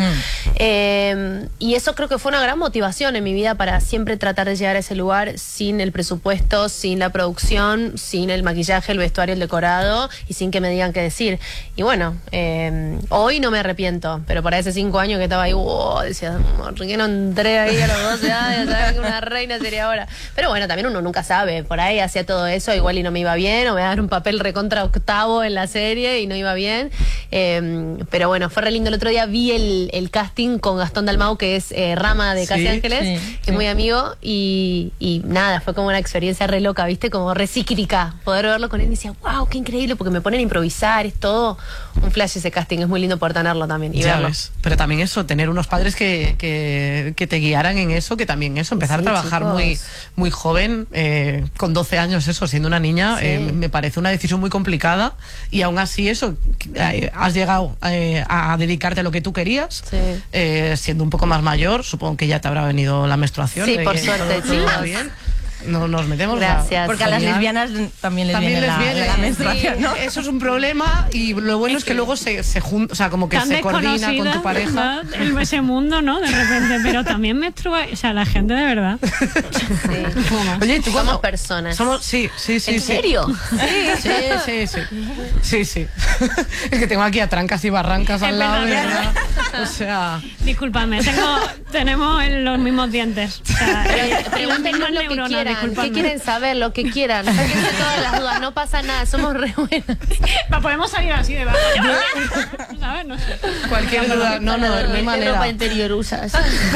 Eh, y eso creo que fue una gran motivación en mi vida para siempre tratar de llegar a ese lugar sin el presupuesto, sin la producción, sin el maquillaje, el vestuario, el decorado y sin que me digan qué decir. Y bueno, eh, hoy no me arrepiento, pero para ese cinco años que estaba ahí, wow, decía, ¿por qué no entré ahí a los doce años? ¿Sabes que una reina sería ahora? Pero bueno, también uno nunca sabe. Por ahí hacía todo eso, igual y no me iba bien, o me iba a dar un papel recontra octavo en la serie y no iba bien. Eh, pero bueno, fue re lindo. El otro día vi el, el casting con Gastón Dalmau, que es eh, Rama de Casi sí, Ángeles, sí, que sí. es muy amigo, y, y nada, fue como una experiencia re loca, ¿viste? Como re psíquica. Poder verlo con él y decía, wow, qué increíble, porque me ponen a improvisar, es todo un flash ese casting, es muy lindo poder tenerlo también y ya verlo. Ves. Pero también eso, tener unos padres que, que, que te guiaran en eso, que también eso, empezar sí, a trabajar chicos. muy muy joven, eh, con doce años, eso, siendo una niña, sí. eh, me parece una decisión muy complicada y aún así eso, eh, has llegado eh, a dedicarte a lo que tú querías, sí. eh, siendo un poco más mayor, supongo que ya te habrá venido la menstruación. Sí, eh, por suerte, todo, todo bien. No nos metemos. Gracias. Porque a las lesbianas también les también viene, les viene la, la menstruación, sí. ¿no? Eso es un problema y lo bueno es que luego se, se junta, o sea, como que se coordina con tu pareja. El, ese mundo, ¿no? De repente, pero también menstrua, o sea, la gente de verdad. Sí. Oye, ¿tú somos personas. Somos, sí, sí, sí. ¿En sí. serio? Sí, sí, sí, sí. Sí, sí. Es que tengo aquí a trancas y barrancas al lado, ¿verdad? O sea... Discúlpame, tengo, tenemos los mismos dientes. O sea, pregúntenos lo que quieran. ¿Qué quieren saber? Lo que quieran. Sáquense todas las dudas, no pasa nada, somos re buenas. Podemos salir así de bajo. ¿Sabes? No sé. Cualquier duda, no, no, de manera. Ropa interior usas.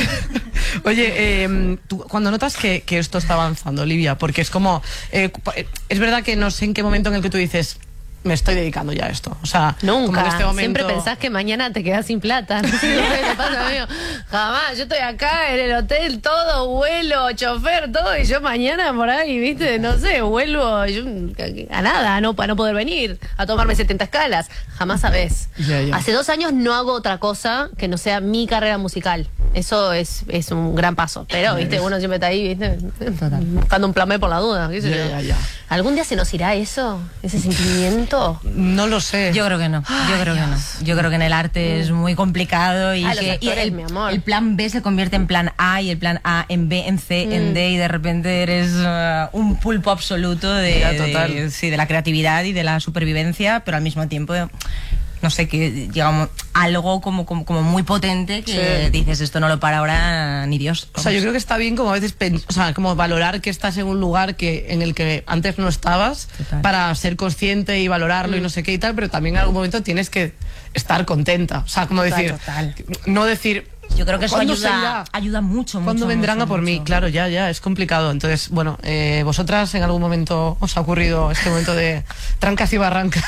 Oye, eh, tú, cuando notas que, que esto está avanzando, Olivia, porque es como, eh, es verdad que no sé en qué momento en el que tú dices, me estoy dedicando ya a esto. O sea, nunca. Como en este momento... Siempre pensás que mañana te quedás sin plata. No sé lo que te pasa, amigo. Jamás. Yo estoy acá en el hotel, todo, vuelo, chofer, todo, y yo mañana por ahí, viste, no sé, vuelvo yo, a nada, no, para no poder venir, a tomarme setenta escalas. Jamás sabés. Ya, ya. Hace dos años no hago otra cosa que no sea mi carrera musical. Eso es, es un gran paso. Pero, viste, uno siempre está ahí, viste, buscando un plan B por la duda. ¿Qué sé ya, yo? Ya, ya. ¿Algún día se nos irá eso? ¿Ese sentimiento? No lo sé. Yo creo que no. Ay, yo creo Dios. que no. Yo creo que en el arte es muy complicado y ah, que los actores, y el, mi amor. el plan B se convierte en plan A y el plan A en B, en C, mm. en D y de repente eres uh, un pulpo absoluto de, ya, total. de, sí, de la creatividad y de la supervivencia, pero al mismo tiempo no sé, que llegamos algo como, como, como muy potente que sí. dices, esto no lo para ahora ni Dios. O sea, yo creo que está bien como a veces, o sea, como valorar que estás en un lugar que en el que antes no estabas, total. Para ser consciente y valorarlo mm. y no sé qué y tal, pero también en algún momento tienes que estar contenta. O sea, como total, decir, total. no decir... Yo creo que eso ayuda, ayuda mucho, ¿Cuándo mucho, vendrán mucho, a por mucho. mí? Claro, ya, ya, es complicado. Entonces, bueno, eh, ¿vosotras en algún momento os ha ocurrido este momento de trancas y barrancas?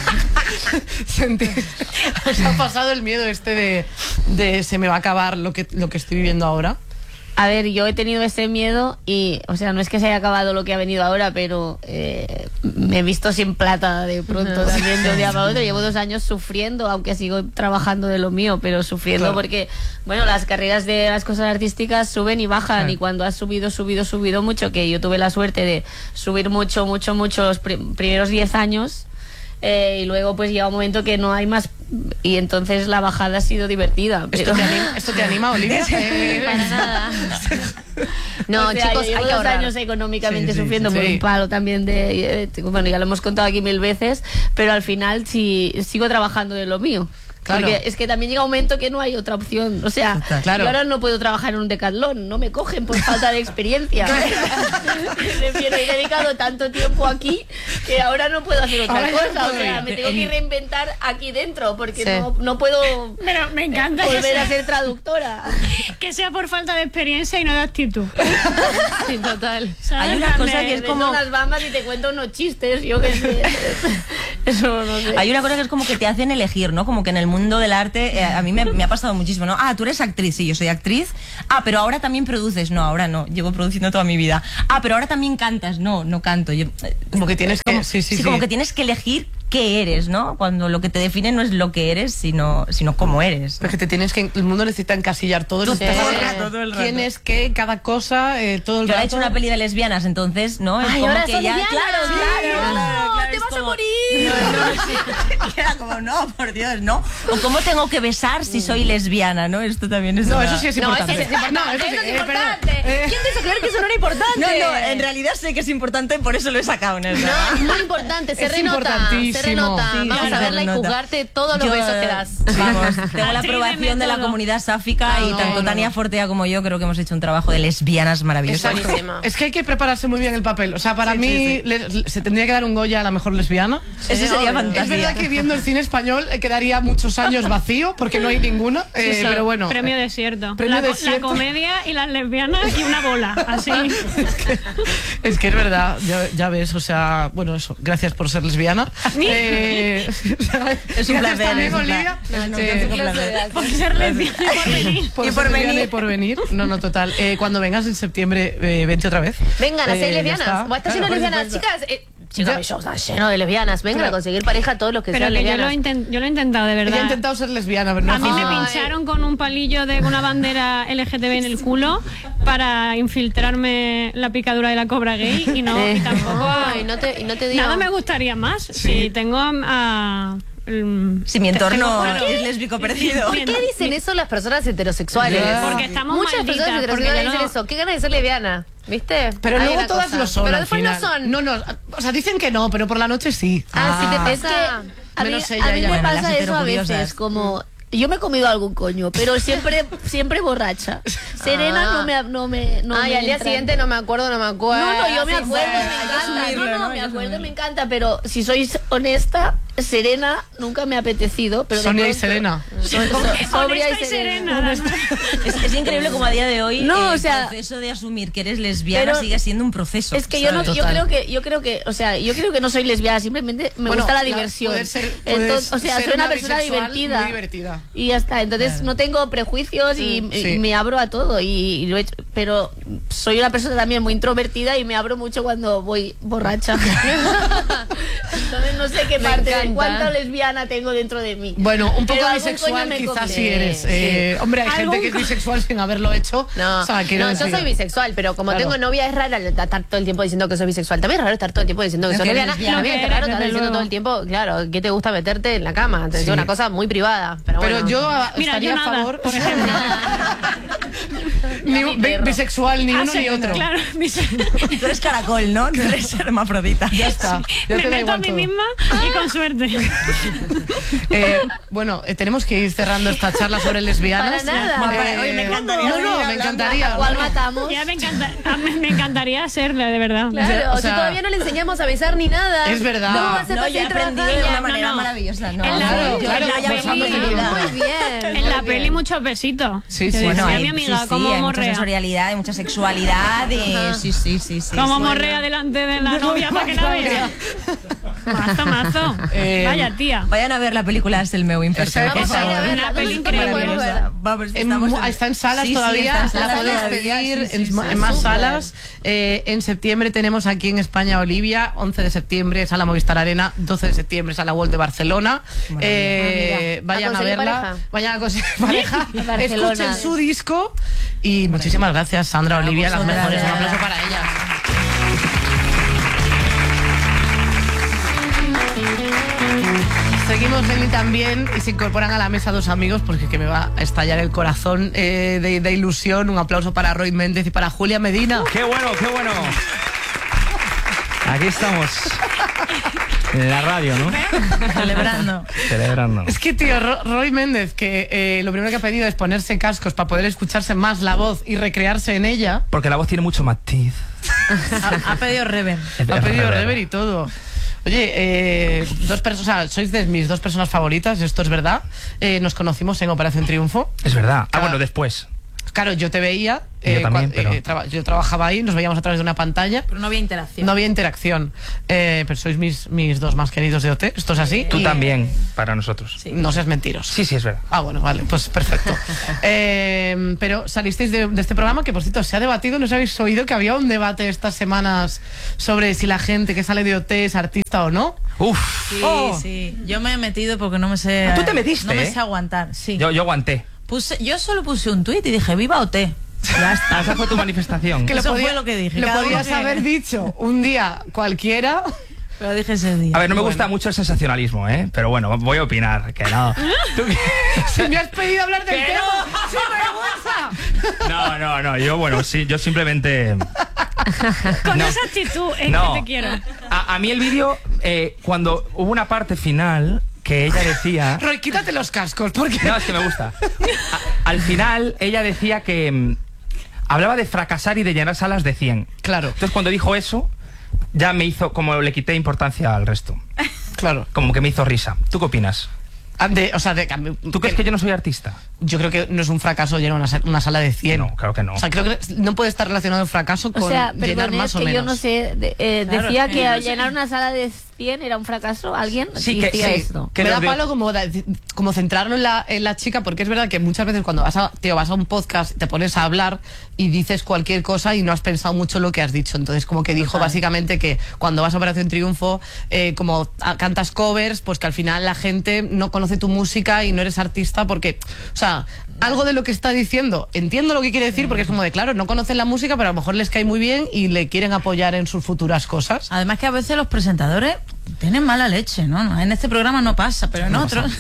Sentir, ¿os ha pasado el miedo este de, de se me va a acabar lo que, lo que estoy viviendo ahora? A ver, yo he tenido ese miedo y, o sea, no es que se haya acabado lo que ha venido ahora, pero eh, me he visto sin plata de pronto también de un día para otro. Llevo dos años sufriendo, aunque sigo trabajando de lo mío, pero sufriendo claro. porque, bueno, las carreras de las cosas artísticas suben y bajan claro. y cuando has subido, subido, subido mucho, que yo tuve la suerte de subir mucho, mucho, mucho los pr- primeros diez años. Eh, y luego pues llega un momento que no hay más y entonces la bajada ha sido divertida. Pero... ¿Esto, te anima, ¿Esto te anima, Olivia? Eh, Para nada. No, o sea, chicos, hay hay que dos años económicamente sí, sí, sufriendo sí, por sí. un palo también de... Bueno, ya lo hemos contado aquí mil veces, pero al final sí, sigo trabajando de lo mío. Claro. Porque es que también llega un momento que no hay otra opción. O sea, Claro. yo ahora no puedo trabajar en un Decathlon, no me cogen por falta de experiencia. Prefiero, he dedicado tanto tiempo aquí que ahora no puedo hacer otra Ahora ya cosa. no O puedo sea, ir. me tengo que reinventar aquí dentro porque Sí. no, no puedo Pero me encanta que volver sea, a ser traductora. que sea por falta de experiencia y no de actitud. Sí, total. ¿Sabes? Hay una cosa De- que es Vendo como- unas bambas y te cuento unos chistes, yo qué sé. Eso no sé. Hay una cosa que es como que te hacen elegir, ¿no? Como que en el mundo del arte, eh, a mí me, me ha pasado muchísimo, ¿no? Ah, tú eres actriz, sí, yo soy actriz. Ah, pero ahora también produces. No, ahora no, llevo produciendo toda mi vida. Ah, pero ahora también cantas. No, no canto. Yo, eh, Como que tienes que... como- Sí, sí, sí. como que tienes que elegir qué eres, ¿no? Cuando lo que te define no es lo que eres, sino, sino cómo eres. Porque te tienes que... El mundo necesita encasillar todo el Sí. rato. Todo el rato, todo el rato. ¿Quién es qué? Cada cosa, eh, todo el Yo rato. he hecho una peli de lesbianas, entonces, ¿no? Es Ay, como ahora que son ya, lesbianas. claro, Sí, claro, no, claro, claro, te es vas a como- morir. No, no, sí. Era como, no, por Dios, ¿no? O cómo tengo que besar si soy lesbiana, ¿no? Esto también es No, una- eso sí es No, importante. eso sí es importante. No, eso sí, Eso es eh, importante. perdón. Eh, ¿Quién te hizo creer que eso no era importante? No, no, en realidad sé que es importante, por eso lo he sacado en el No, es muy importante, se Es renota, importantísimo. se renota. Sí, Vamos claro, a se verla y renota. juzgarte todos los Yo, besos que eh, das. Vamos, tengo la Actriz de aprobación de la método. comunidad sáfica y no, tanto no, Tania no. Fortea como yo creo que hemos hecho un trabajo de lesbianas maravilloso. Es buenísima. Es que hay que prepararse muy bien el papel. O sea, para Sí, mí sí, le- le- se tendría que dar un Goya a la mejor lesbiana. Eso sería Es fantástico. verdad que viendo el cine español eh, quedaría muchos años vacío porque no hay ninguna. eh, Sí, pero bueno. Premio desierto. Premio la, co- desierto. la comedia y las lesbianas y una bola. Así. es, que, es que es verdad, ya, ya ves, o sea, bueno, eso, gracias por ser lesbiana. Eh, o sea, Es un gracias placer, también, es un Olivia. placer. No, no, Eh, es un placer. Por ser lesbiana y por venir. por Y ser por lesbiana venir. y por venir. No, no, total. Eh, cuando vengas en septiembre, eh, vente otra vez. Vengan a Eh, ser ya lesbianas. está. Buah, está lleno de Claro, por lesbianas, supuesto. chicas. Eh, chicas, Ya. mi show está lleno de lesbianas. Vengan Claro. a conseguir pareja todos los que Pero sean que yo lo, lesbianas. inten- yo lo he intentado, de Ella verdad. ha intentado ser lesbiana, pero no A mí me funciona. Ay. pincharon con un palillo de una bandera L G T B en el culo para infiltrarme la picadura de la cobra gay y no, y tampoco. Ay, no te, y no te digo. Nada me gustaría más si tengo a. a- mm, Si mi entorno tengo- es lésbico parecido. ¿Por qué dicen eso las personas heterosexuales? Ya. Porque estamos Muchas malditas, personas porque heterosexuales yo dicen no- eso. ¿Qué ganas de ser lesbiana? ¿Viste? Pero Hay luego una todas cosa. lo son. Pero al después final. no son. No, no. O sea, dicen que no, pero por la noche sí. Ah, sí te Es que pasa. a mí, Menos a ella, mí ella. me Bueno, las pasa eso a heterocuriosas. veces, como... Yo me he comido algún coño, pero siempre siempre borracha. Serena Ah. no me... No me no Ay, me al día entra. siguiente no me acuerdo, no me acuerdo. No, no, yo me Sí, acuerdo, sí. me hay que encanta. asumirlo, No, ¿no? no, Hay me que acuerdo, asumirlo. me encanta, pero si sois honesta, Serena nunca me ha apetecido. Pero de Sonia y pronto- Serena. So- so- sobria Honesta y y serena. serena. Es, es increíble como a día de hoy No, eh, o sea, el proceso de asumir que eres lesbiana pero- sigue siendo un proceso. Es que yo no, ¿sabes? yo Total. creo que, yo creo que, o sea, yo creo que no soy lesbiana, simplemente me Bueno, gusta la la- diversión. poder ser- puedes Entonces, o sea, ser soy una una persona bisexual divertida. muy divertida. Y ya está. Entonces no tengo prejuicios y, Mm, y sí. me abro a todo. Y, y lo he hecho, pero soy una persona también muy introvertida y me abro mucho cuando voy borracha. Entonces no sé qué Me parte de encanta. cuánta lesbiana tengo dentro de mí. Bueno, un poco Pero algún bisexual coño me quizás comí. sí eres. Sí. Eh, hombre, hay gente ¿Algún que es co- bisexual sin haberlo hecho. No, O sea, quiero no yo decir- soy bisexual, pero como Claro. tengo novia es raro estar todo el tiempo diciendo que soy bisexual. También es raro estar todo el tiempo diciendo que Es soy que lesbiana. lesbiana. También Lo es que raro eres, estar desde diciendo luego. todo el tiempo, claro, ¿qué te gusta meterte en la cama? Es Sí. una cosa muy privada. Pero, Pero bueno. yo ah, Mira, estaría yo a nada, favor. por ejemplo. ni un- bi- bisexual, ni Ah, uno sí, ni otro. Claro, mis- Tú eres caracol, ¿no? Tú eres hermafrodita. Ya está. Ya me te da meto a igual mí todo. misma y con suerte. Eh, bueno, eh, tenemos que ir cerrando esta charla sobre lesbianas. Para nada. Eh, Oye, me encantaría No, seguir no, me hablando. encantaría. ¿A cuál no, no. matamos? Ya me, encanta, a mí me encantaría serle, de verdad. Claro, O si sea, todavía no le enseñamos a besar ni nada. Es verdad. ¿Cómo va a ser No, fácil yo he aprendido trabajar? de una no, manera no. maravillosa. No, En la- Claro, yo- claro, yo- pues yo- vamos yo- a seguir. Muy bien. En la muy peli bien. muchos besitos. Sí, Yo sí. decía Bueno, a hay, mi amiga, sí, sí, cómo hay mucha morrea. sensorialidad, hay mucha sexualidad. Y, sí, sí, sí, sí. Cómo sí. morrea delante de la novia para que la vea. Mazo, mazo. Eh, Vaya tía. Vayan a ver la película Es el meu imperfecto. Esa- Vamos a ir a esa- verla. Una ¿Dónde peli se puede increíble. ver? Vamos, En estamos mu- está en salas Sí, sí, todavía, está en la salas podéis todavía, pedir sí, en, sí, ma- sí. en más Súper. salas. Eh, en septiembre tenemos aquí en España Olivia, once de septiembre Sala Movistar Arena, doce de septiembre Sala World de Barcelona. Eh, Ah, mira. vayan ¿A a, conseguir verla, pareja? vayan a conseguir pareja, Barcelona. escuchen su disco y muchísimas gracias Sandra, Olivia, las vosotras. mejores. Un aplauso para ellas. Seguimos en Y también y se incorporan a la mesa dos amigos porque que me va a estallar el corazón eh, de, de ilusión. Un aplauso para Roy Méndez y para Julia Medina. ¡Qué bueno, qué bueno! Aquí estamos. En la radio, ¿no? Celebrando. Celebrando. Es que, tío, Ro- Roy Méndez, que eh, lo primero que ha pedido es ponerse cascos para poder escucharse más la voz y recrearse en ella. Porque la voz tiene mucho matiz. Ha, ha pedido rever. Ha Rever. pedido rever y todo. Oye, eh, dos personas, o sea, sois de mis dos personas favoritas, esto es verdad. Eh, nos conocimos en Operación Triunfo. Es verdad. Ah, Cada- bueno, después. Claro, yo te veía. Yo eh, también, cua- pero- eh, traba- yo trabajaba ahí, nos veíamos a través de una pantalla. Pero no había interacción. No había interacción. Eh, pero sois mis, mis dos más queridos de O T. Esto es así. Tú Y- también, para nosotros. No seas mentiroso. Sí, sí, es verdad. Ah, bueno, vale, pues perfecto. Eh, pero salisteis de, de este programa que, por cierto, se ha debatido, ¿no os habéis oído que había un debate estas semanas sobre si la gente que sale de O T es artista o no? Uf. Sí, Oh. sí. Yo me he metido porque no me sé. Ah, tú te metiste, No me ¿eh? sé aguantar, sí. Yo, yo aguanté. Puse, yo solo puse un tuit y dije, viva O T. Ya está. Esa fue tu manifestación. Que lo Eso podía- fue lo que dije. Lo Cada uno podías que- haber dicho un día cualquiera. Pero dije ese día. A ver, no me Bueno. gusta mucho el sensacionalismo, ¿eh? Pero bueno, voy a opinar, que no. ¿Tú qué? Si me has pedido hablar del ¿Qué tema, no? ¡sin vergüenza! No, no, no, yo bueno, sí, yo simplemente... Con No. esa actitud es No. que te quiero. A, a mí el vídeo, eh, cuando hubo una parte final que ella decía... Roy, quítate los cascos, porque... No, es que me gusta. A- al final, ella decía que... mm, hablaba de fracasar y de llenar salas de cien. Claro. Entonces, cuando dijo eso, ya me hizo... Como le quité importancia al resto. Claro. Como que me hizo risa. ¿Tú qué opinas? Ah, de- o sea, de, ¿Tú crees que yo no soy artista? Yo creo que no es un fracaso llenar una, sa- una sala de cien. No, claro que no. O sea, creo que no puede estar relacionado el fracaso con O sea, llenar perdón, más es o que yo menos. no sé, de- eh, Claro, decía es que que no al sé. llenar una sala de cien era un fracaso, ¿alguien Sí, decía que, sí, esto? que me los da de- palo como, da- como centrarlo en la, en la chica, porque es verdad que muchas veces cuando vas a, tío, vas a un podcast te pones a hablar y dices cualquier cosa y no has pensado mucho lo que has dicho. Entonces como que dijo Total. básicamente que cuando vas a Operación Triunfo, eh, como a- cantas covers, pues que al final la gente no conoce tu música y no eres artista porque, o sea, algo de lo que está diciendo, entiendo lo que quiere decir porque es como de, claro, no conocen la música, pero a lo mejor les cae muy bien y le quieren apoyar en sus futuras cosas. Además que a veces los presentadores tienen mala leche, ¿no? En este programa no pasa, pero en No otros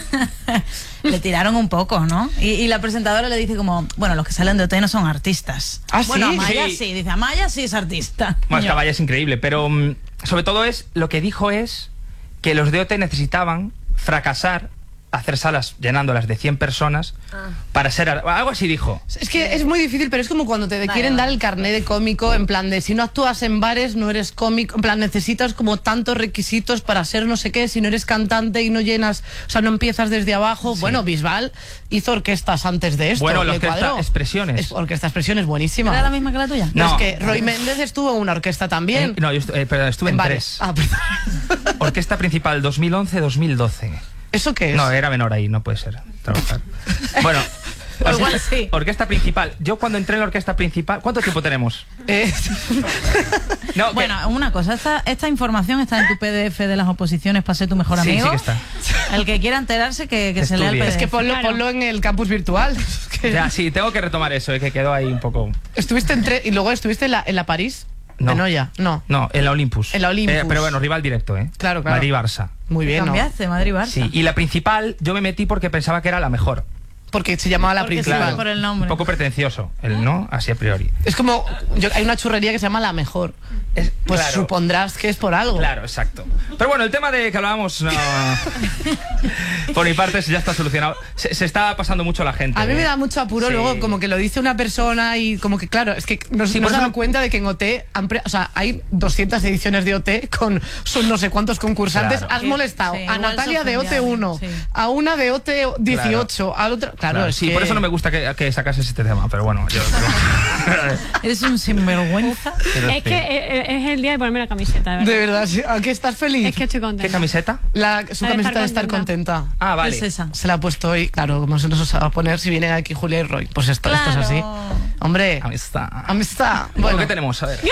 le tiraron un poco, ¿no? Y, y la presentadora le dice como, bueno, los que salen de O T no son artistas. ¿Ah, Bueno, sí? Amaya Sí. sí. Dice, Amaya sí es artista. Bueno, es que Yo, Amaya es increíble, pero mm, sobre todo es lo que dijo es que los de O T necesitaban fracasar, hacer salas llenándolas de cien personas para ser... ar- Algo así dijo. Es que es muy difícil, pero es como cuando te Vale, quieren vale. dar el carnet de cómico, en plan de si no actúas en bares no eres cómico, en plan necesitas como tantos requisitos para ser no sé qué, si no eres cantante y no llenas, o sea, no empiezas desde abajo. Bueno, Bisbal hizo orquestas antes de esto. Bueno, la ¿le orquesta cuadró? Expresiones. Es, orquesta Expresiones, buenísima. ¿era la misma que la tuya? Pero No. es que Roy Méndez estuvo en una orquesta también. Eh, no, yo estu- eh, perdón, estuve en, bares. tres. Ah, perdón. Orquesta principal dos mil once dos mil doce. ¿Eso qué es? No, era menor ahí, no puede ser trabajar. Bueno, Pues igual orquesta, sí. orquesta principal. Yo cuando entré en la orquesta principal, ¿cuánto tiempo tenemos? Eh, No, que- Bueno, una cosa, esta, esta información está en tu P D F de las oposiciones para ser tu mejor Sí, amigo. sí que está. El que quiera enterarse que, que Que se lea el estudie. P D F. es que ponlo, Claro. ponlo en el campus virtual. Es que ya, sí, tengo que retomar eso, eh, que quedó ahí un poco... estuviste en tre- y luego estuviste en la, en la París. No. De Noya. No. No, en la Olympus. En la Olympus. Eh, pero bueno, rival directo, ¿eh? Claro, claro. Madrid-Barça. Muy bien, ¿no? Cambiaste, Madrid-Barça. Sí, y la principal yo me metí porque pensaba que era la mejor. Porque se llamaba la Porque sí, principal. por el nombre. Un poco pretencioso, el no, así a priori. Es como, yo- hay una churrería que se llama La Mejor. Es- Pues claro. supondrás que es por algo. Claro, exacto. Pero bueno, el tema de que hablábamos, no, por mi parte ya está solucionado. Se, se está pasando mucho la gente. A mí me ¿eh? da mucho apuro Sí. luego como que lo dice una persona y como que claro, es que nos Sí, nos por eso dado no- cuenta de que en O T, han pre- o sea, hay doscientas ediciones de O T con son no sé cuántos concursantes. Claro. Has Sí, molestado sí, a igual Natalia se de O T ofendió uno, alguien, sí. a una de O T dieciocho, a otra... Claro, Claro, es sí, que- por eso no me gusta que, que sacases este tema, pero bueno, yo... Eres un sinvergüenza. pero Es sí. que eh, es el día de ponerme la camiseta, de verdad. De verdad, sí. ¿A qué estás feliz? Es que estoy contenta. ¿Qué camiseta? La, su La de camiseta de estar estar contenta. Ah, vale. Es esa. Se la ha puesto hoy, claro, como se nos va a poner si viene aquí Julia y Roy. Pues esto, esto es así. Claro. Hombre, Amistad. amistad. Bueno, Bueno, ¿qué tenemos? A ver.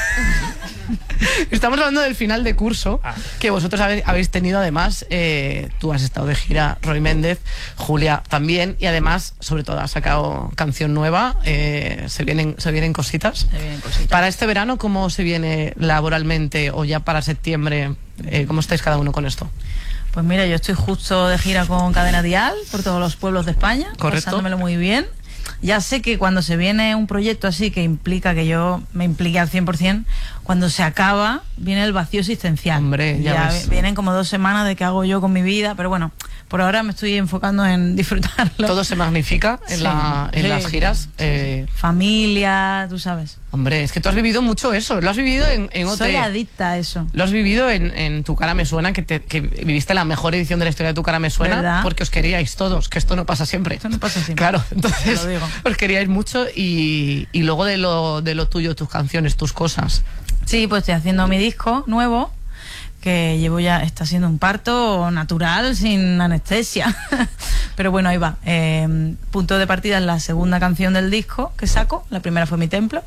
estamos hablando del final de curso Ah. que vosotros habe- habéis tenido además. Eh, tú has estado de gira, Roy Méndez, Julia también, y además, sobre todo, has sacado canción nueva. eh, se vienen se vienen cositas. Se vienen cositas. Para este verano, ¿cómo se viene laboralmente o ya para septiembre? Eh, ¿Cómo estáis cada uno con esto? Pues mira, yo estoy justo de gira con Cadena Dial por todos los pueblos de España, Correcto. pasándomelo muy bien. Ya sé que cuando se viene un proyecto así que implica que yo me implique al cien por cien, cuando se acaba, viene el vacío existencial. Hombre, ya ya ves. vienen como dos semanas de qué hago yo con mi vida, pero bueno, por ahora me estoy enfocando en disfrutarlo. Todo se magnifica en, Sí. la, en Sí. las giras. Eh, Familia, tú sabes. hombre, es que tú has vivido mucho eso. Lo has vivido en, en otra. Soy adicta a eso. Lo has vivido en, en Tu cara me suena, que, te- que viviste la mejor edición de la historia de Tu cara me suena, ¿Verdad? porque os queríais todos, que esto no pasa siempre. Esto no pasa siempre. Claro, entonces Te lo digo. os queríais mucho y, y luego de lo, de lo tuyo, tus canciones, tus cosas. Sí, pues estoy haciendo mi disco nuevo, que llevo ya, está siendo un parto natural, sin anestesia. Pero bueno, ahí va. Eh, punto de partida es la segunda canción del disco que saco. La primera fue Mi Templo.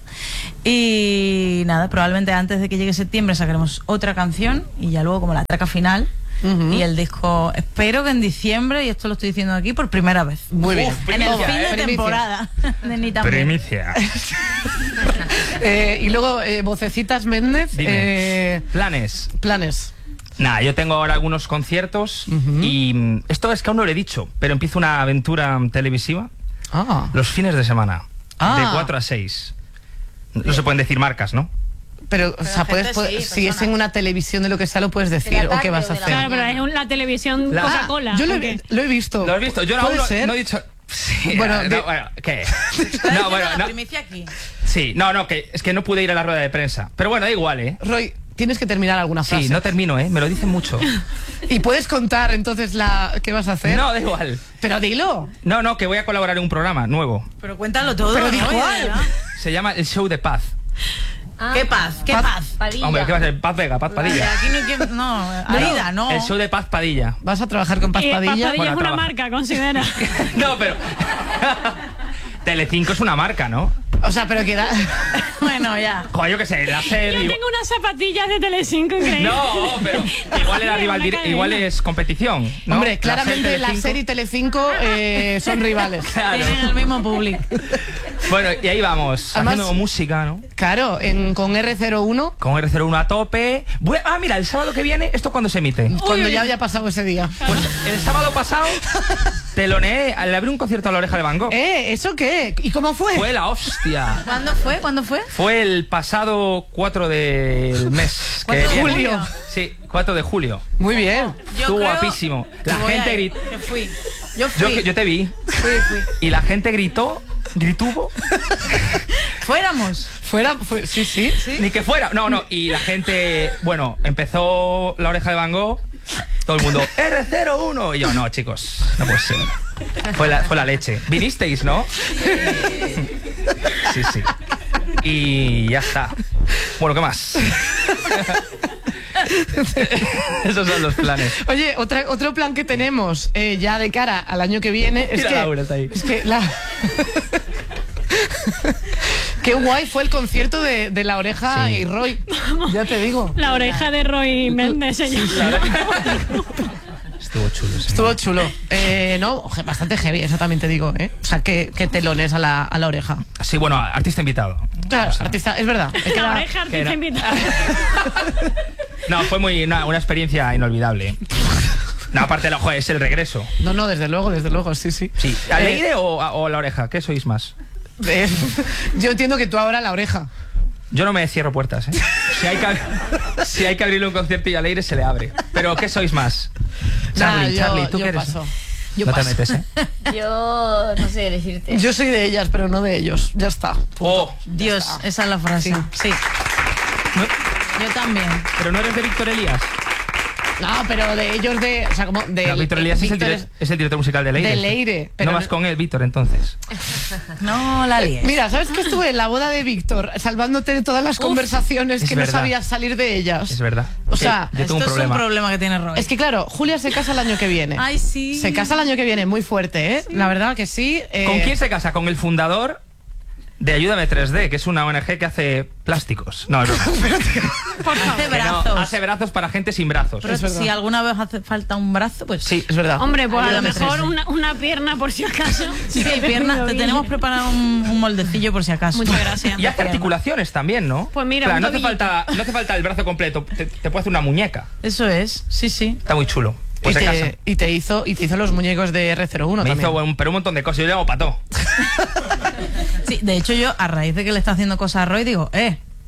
Y nada, probablemente antes de que llegue septiembre sacaremos otra canción y ya luego como la traca final. Ujú. Y el disco, espero que en diciembre, y esto lo estoy diciendo aquí por primera vez. Muy bien. En el primicia, fin de ¿eh? Primicia. temporada de Ni Tan Bien. Primicia. Eh, y luego, eh, Vocecitas Méndez, Dime. eh, Planes. planes. Nada, yo tengo ahora algunos conciertos y mm, esto es que aún no lo he dicho, pero empiezo una aventura mm, televisiva Ah, los fines de semana, Ah. de cuatro a seis. No se pueden decir marcas, ¿no? pero, o sea, puedes, gente puedes- sí, si es en una televisión de lo que sea, lo puedes decir. la ¿O qué tarde vas a o de la hacer? Claro, pero es un- la televisión La- Coca-Cola. Yo lo ¿o he, qué? lo he visto. ¿Lo has visto? Yo no, ¿Puede aún no, ser? no he dicho... Sí, Bueno, no, de- bueno, ¿qué? Está No, diciendo bueno, la no. primicia aquí. Sí, no, no, que es que no pude ir a la rueda de prensa. Pero bueno, da igual, ¿eh? Roy, tienes que terminar alguna frase. Sí, no termino, ¿eh? Me lo dicen mucho. ¿Y puedes contar entonces la qué vas a hacer? No, da igual. Pero dilo. No, no, que voy a colaborar en un programa nuevo. Pero cuéntalo todo. Pero ¿no? di Oye, cuál. ¿verdad? Se llama El Show de Paz. Ah, ¿Qué paz? ¿Qué Paz. paz? Padilla. Hombre, ¿qué va a ser? Paz Vega, Paz Padilla. Aquí no hay que... No, Aida, no. El Show de Paz Padilla. ¿Vas a trabajar con Paz Eh, Paz Padilla? Padilla Bueno, es una trabaja. marca, considera. No, pero... Telecinco es una marca, ¿no? O sea, pero que da... Bueno, ya. Joder, yo qué sé, la Yo serie... tengo unas zapatillas de Telecinco increíbles. No, pero igual era rival, Una dire- cadena. igual es competición, ¿no? Hombre, La claramente la Telecinco- serie y Telecinco eh, son rivales. Claro. Tienen el mismo público. Bueno, y ahí vamos, Además- haciendo música, ¿no? Claro, en, con R cero uno, Con R cero uno a tope. Bu- Ah, mira, el sábado que viene, ¿esto cuándo se emite? cuando ya haya pasado ese día. Pues el sábado pasado teloneé, le abrí un concierto a La Oreja de Van Gogh. ¿Eh? ¿Eso qué? ¿Y cómo fue? Fue la hostia. ¿Cuándo fue? ¿Cuándo fue? Fue el pasado cuatro del mes. que ¿cuatro de viene. julio? Sí, cuatro de julio. Muy bien. Estuvo creo guapísimo. que La voy a gente ir, gritó. que fui. Yo Yo, fui. yo te vi. Fui, fui. Y la gente gritó, grituvo. Fuéramos. Fuera, fue- sí, sí. Ni que fuera. No, no. Y la gente, bueno, empezó La Oreja de Van Gogh. Todo el mundo, R cero uno. Y yo, no, chicos, no puede ser. Fue la, fue la leche. Vinisteis, ¿no? Sí, sí. Y ya está. Bueno, ¿qué más? Esos son los planes. Oye, otra, otro plan que tenemos eh, ya de cara al año que viene es Mira, que... Laura está ahí. Es que la... Qué guay fue el concierto de, de La Oreja Sí. y Roy. Ya te digo. La oreja de Roy Méndez se llama. Estuvo chulo, sí. Estuvo chulo. Eh, no, oje, bastante heavy, eso también te digo, ¿eh? O sea, que, que telones a la, a la oreja. Sí, bueno, artista invitado. Claro, O sea, artista, es verdad. Es que La era- oreja que era- artista invitada. No, fue muy una, una experiencia inolvidable. No, aparte, la, joder, es el regreso. No, no, desde luego, desde luego, sí, sí. Sí. Eh, ¿Aleire o, o La Oreja? ¿Qué sois más? eh, yo entiendo que tú ahora la oreja. Yo no me cierro puertas, ¿eh? Si hay que, ab- si hay que abrirle un concierto y a Leire se le abre. Pero ¿qué sois más? Charlie, Nah, yo- Charlie, ¿tú yo qué eres? paso. Yo no paso. te metes, ¿eh? Yo no sé decirte. Yo soy de ellas, pero no de ellos. Ya está. Oh, Dios, esa es la frase. Sí. no- Yo también. pero no eres de Víctor Elías. No, pero de ellos de... O sea, como de... No, Víctor Elías es el, Víctor dire- es el director musical de Leire. de Leire, pero no no- vas con él, Víctor, entonces. No la líes. Mira, ¿sabes que estuve en la boda de Víctor salvándote de todas las conversaciones es que no verdad. sabías salir de ellas? Es verdad. O sea, yo tengo un Esto es un problema. problema que tiene Roy. Es que claro, Julia se casa el año que viene. Ay, sí. Se casa el año que viene, muy fuerte, ¿eh? La verdad que sí. eh, ¿Con quién se casa? Con el fundador de Ayúdame tres D, que es una O N G que hace plásticos. No, no. Hace Que no, brazos. hace brazos para gente sin brazos. Pero Es verdad. si alguna vez hace falta un brazo, pues Sí, Es verdad. Hombre, pues a lo Ayúdame, mejor tres. una, una pierna por si acaso. sí, hay piernas. Te tenemos preparado un, un moldecillo por si acaso. Muchas gracias. Y hace articulaciones también, ¿no? Pues mira, Claro, un no hace, tobillito. falta, no hace falta el brazo completo, te, te puede hacer una muñeca. Eso es, sí, sí. Está muy chulo. Pues y, se casa. te, y te hizo y te hizo los muñecos de R cero uno Me también. hizo un, pero un montón de cosas. Yo le hago pató. Sí, de hecho yo, a raíz de que le está haciendo cosas a Roy, digo, eh,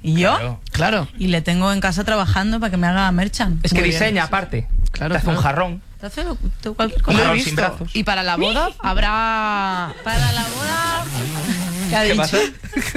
¿Y yo? Claro. Claro. Y le tengo en casa trabajando para que me haga merchan. Es que Muy bien. diseña aparte. Claro, Te hace claro. un jarrón. Te hace lo- tú cualquier Un cosa. Lo he jarrón sin visto. brazos. Y para la boda habrá... Para la boda... ¿Qué ha ¿Qué dicho? pasa?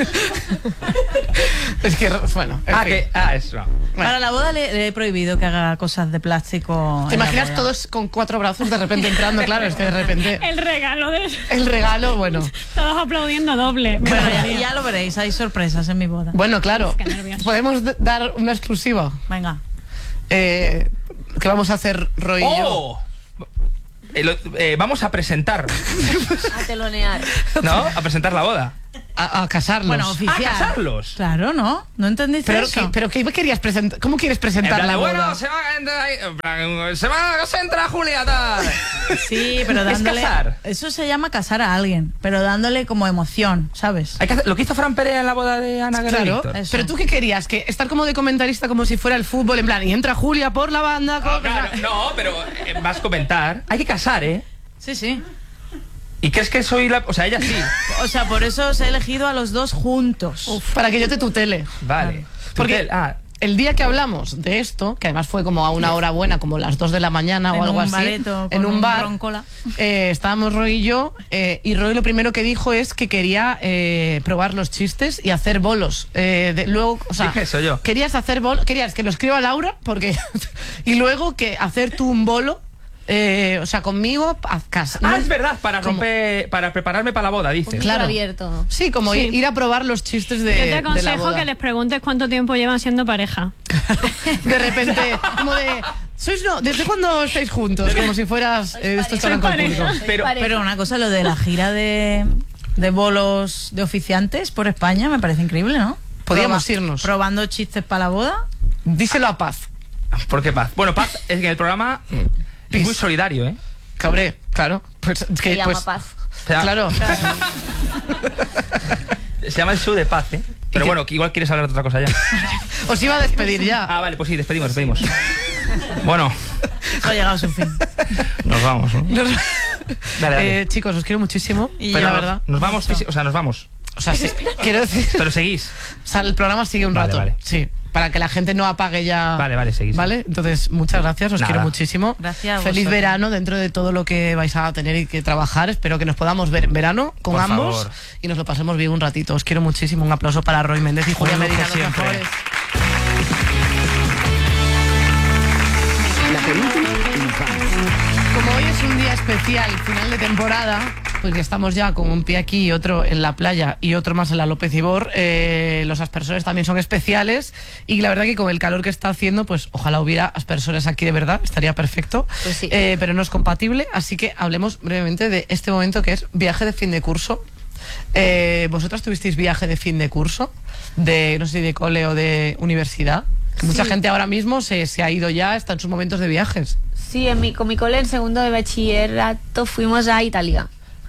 Es que, bueno, en Ah, fin. que, ah, eso. Para la boda le, le he prohibido que haga cosas de plástico. ¿Te en la imaginas boda. todos con cuatro brazos de repente entrando? Claro, es que de repente El regalo de... el regalo, bueno. Todos aplaudiendo doble. Me Bueno, ya, molaría. ya lo veréis, hay sorpresas en mi boda. Bueno, claro. Qué nervios. Podemos d- dar una exclusiva. Venga. Eh, ¿Qué vamos a hacer, Roy y yo? ¡Oh! Eh, lo- eh, vamos a presentar, A telonear. ¿no? A presentar la boda. A, a casarlos. Bueno, ¿A oficial. casarlos? Claro, ¿no? ¿No entendiste pero, eso? ¿qué, pero ¿qué querías presentar? ¿Cómo quieres En presentar plan de, la boda? bueno, se va a entrar ahí, en plan, se va se entra Julia, tal. Sí, pero Es dándole... casar. Eso se llama casar a alguien, pero dándole como emoción, ¿sabes? Hay que hacer- lo que hizo Fran Perea en la boda de Ana Guerra Claro, Víctor. Eso. pero tú qué querías, que estar como de comentarista como si fuera el fútbol, en plan, y entra Julia por la banda. No, con- claro, no, pero eh, vas a comentar. Hay que casar, ¿eh? Sí, sí. ¿Y crees que soy la...? O sea, ella sí. O sea, por eso os he elegido a los dos juntos. Uf, para que yo te tutele. Vale. Porque Tutel, ah, el día que hablamos de esto, que además fue como a una hora buena, como las dos de la mañana En o algo un así, bareto en con un un bar, roncola. eh, estábamos Roy y yo, eh, y Roy lo primero que dijo es que quería eh, probar los chistes y hacer bolos. Eh, de- luego, o sea, Dije eso yo. querías hacer bolos, querías que lo escriba Laura, porque y luego que hacer tú un bolo. Eh, o sea, conmigo, haz casa. Ah, No- es verdad, para ¿Cómo? romper, para prepararme para la boda, dices. Claro. abierto. Sí, como Sí. Ir, ir a probar los chistes de, Yo te de la aconsejo boda. que les preguntes cuánto tiempo llevan siendo pareja. De repente, como de. ¿Sois no? ¿Desde cuándo estáis juntos? Como si fueras. Eh, esto está en público. Pero, Pero una cosa, lo de la gira de, de bolos de oficiantes por España me parece increíble, ¿no? Podíamos Proba- irnos. Probando chistes para la boda. Díselo a Paz. ¿por qué Paz? Bueno, Paz es que en el programa es muy solidario, ¿eh? Cabré, claro. Pues, es que, Se llama pues, Paz. O sea, Claro. Se llama el show de Paz, ¿eh? Pero que- bueno, que igual quieres hablar de otra cosa ya. Os iba a despedir ya. Ah, vale, pues sí, despedimos, despedimos. Bueno, Eso ha llegado a su fin. nos vamos, ¿no? Dale, dale. Eh, chicos, os quiero muchísimo. Y Pero la verdad. nos vamos, fisi- o sea, nos vamos. O sea, sí, quiero decir. Pero seguís. O sea, el programa sigue un Vale, rato. vale. Sí. Para que la gente no apague ya. Vale, vale, seguís. Vale, entonces muchas gracias, os Nada. quiero muchísimo. Gracias a Feliz vosotros. verano dentro de todo lo que vais a tener y que trabajar. Espero que nos podamos ver en verano con Por ambos favor. y nos lo pasemos bien un ratito. Os quiero muchísimo. Un aplauso para Roy Méndez y Julia Un lujo Medina, los siempre. mejores. La penúltima infancia. Como hoy es un día especial, final de temporada, pues que estamos ya con un pie aquí y otro en la playa y otro más en la López Ibor, eh, los aspersores también son especiales y la verdad que con el calor que está haciendo, pues ojalá hubiera aspersores aquí de verdad, estaría perfecto, Pues sí. eh, pero no es compatible, así que hablemos brevemente de este momento que es viaje de fin de curso. Eh, ¿Vosotras tuvisteis viaje de fin de curso? De, no sé si de cole o de universidad. Mucha Sí. gente ahora mismo se, se ha ido ya, está en sus momentos de viajes. Sí, en mi, con mi cole en segundo de bachillerato fuimos a Italia.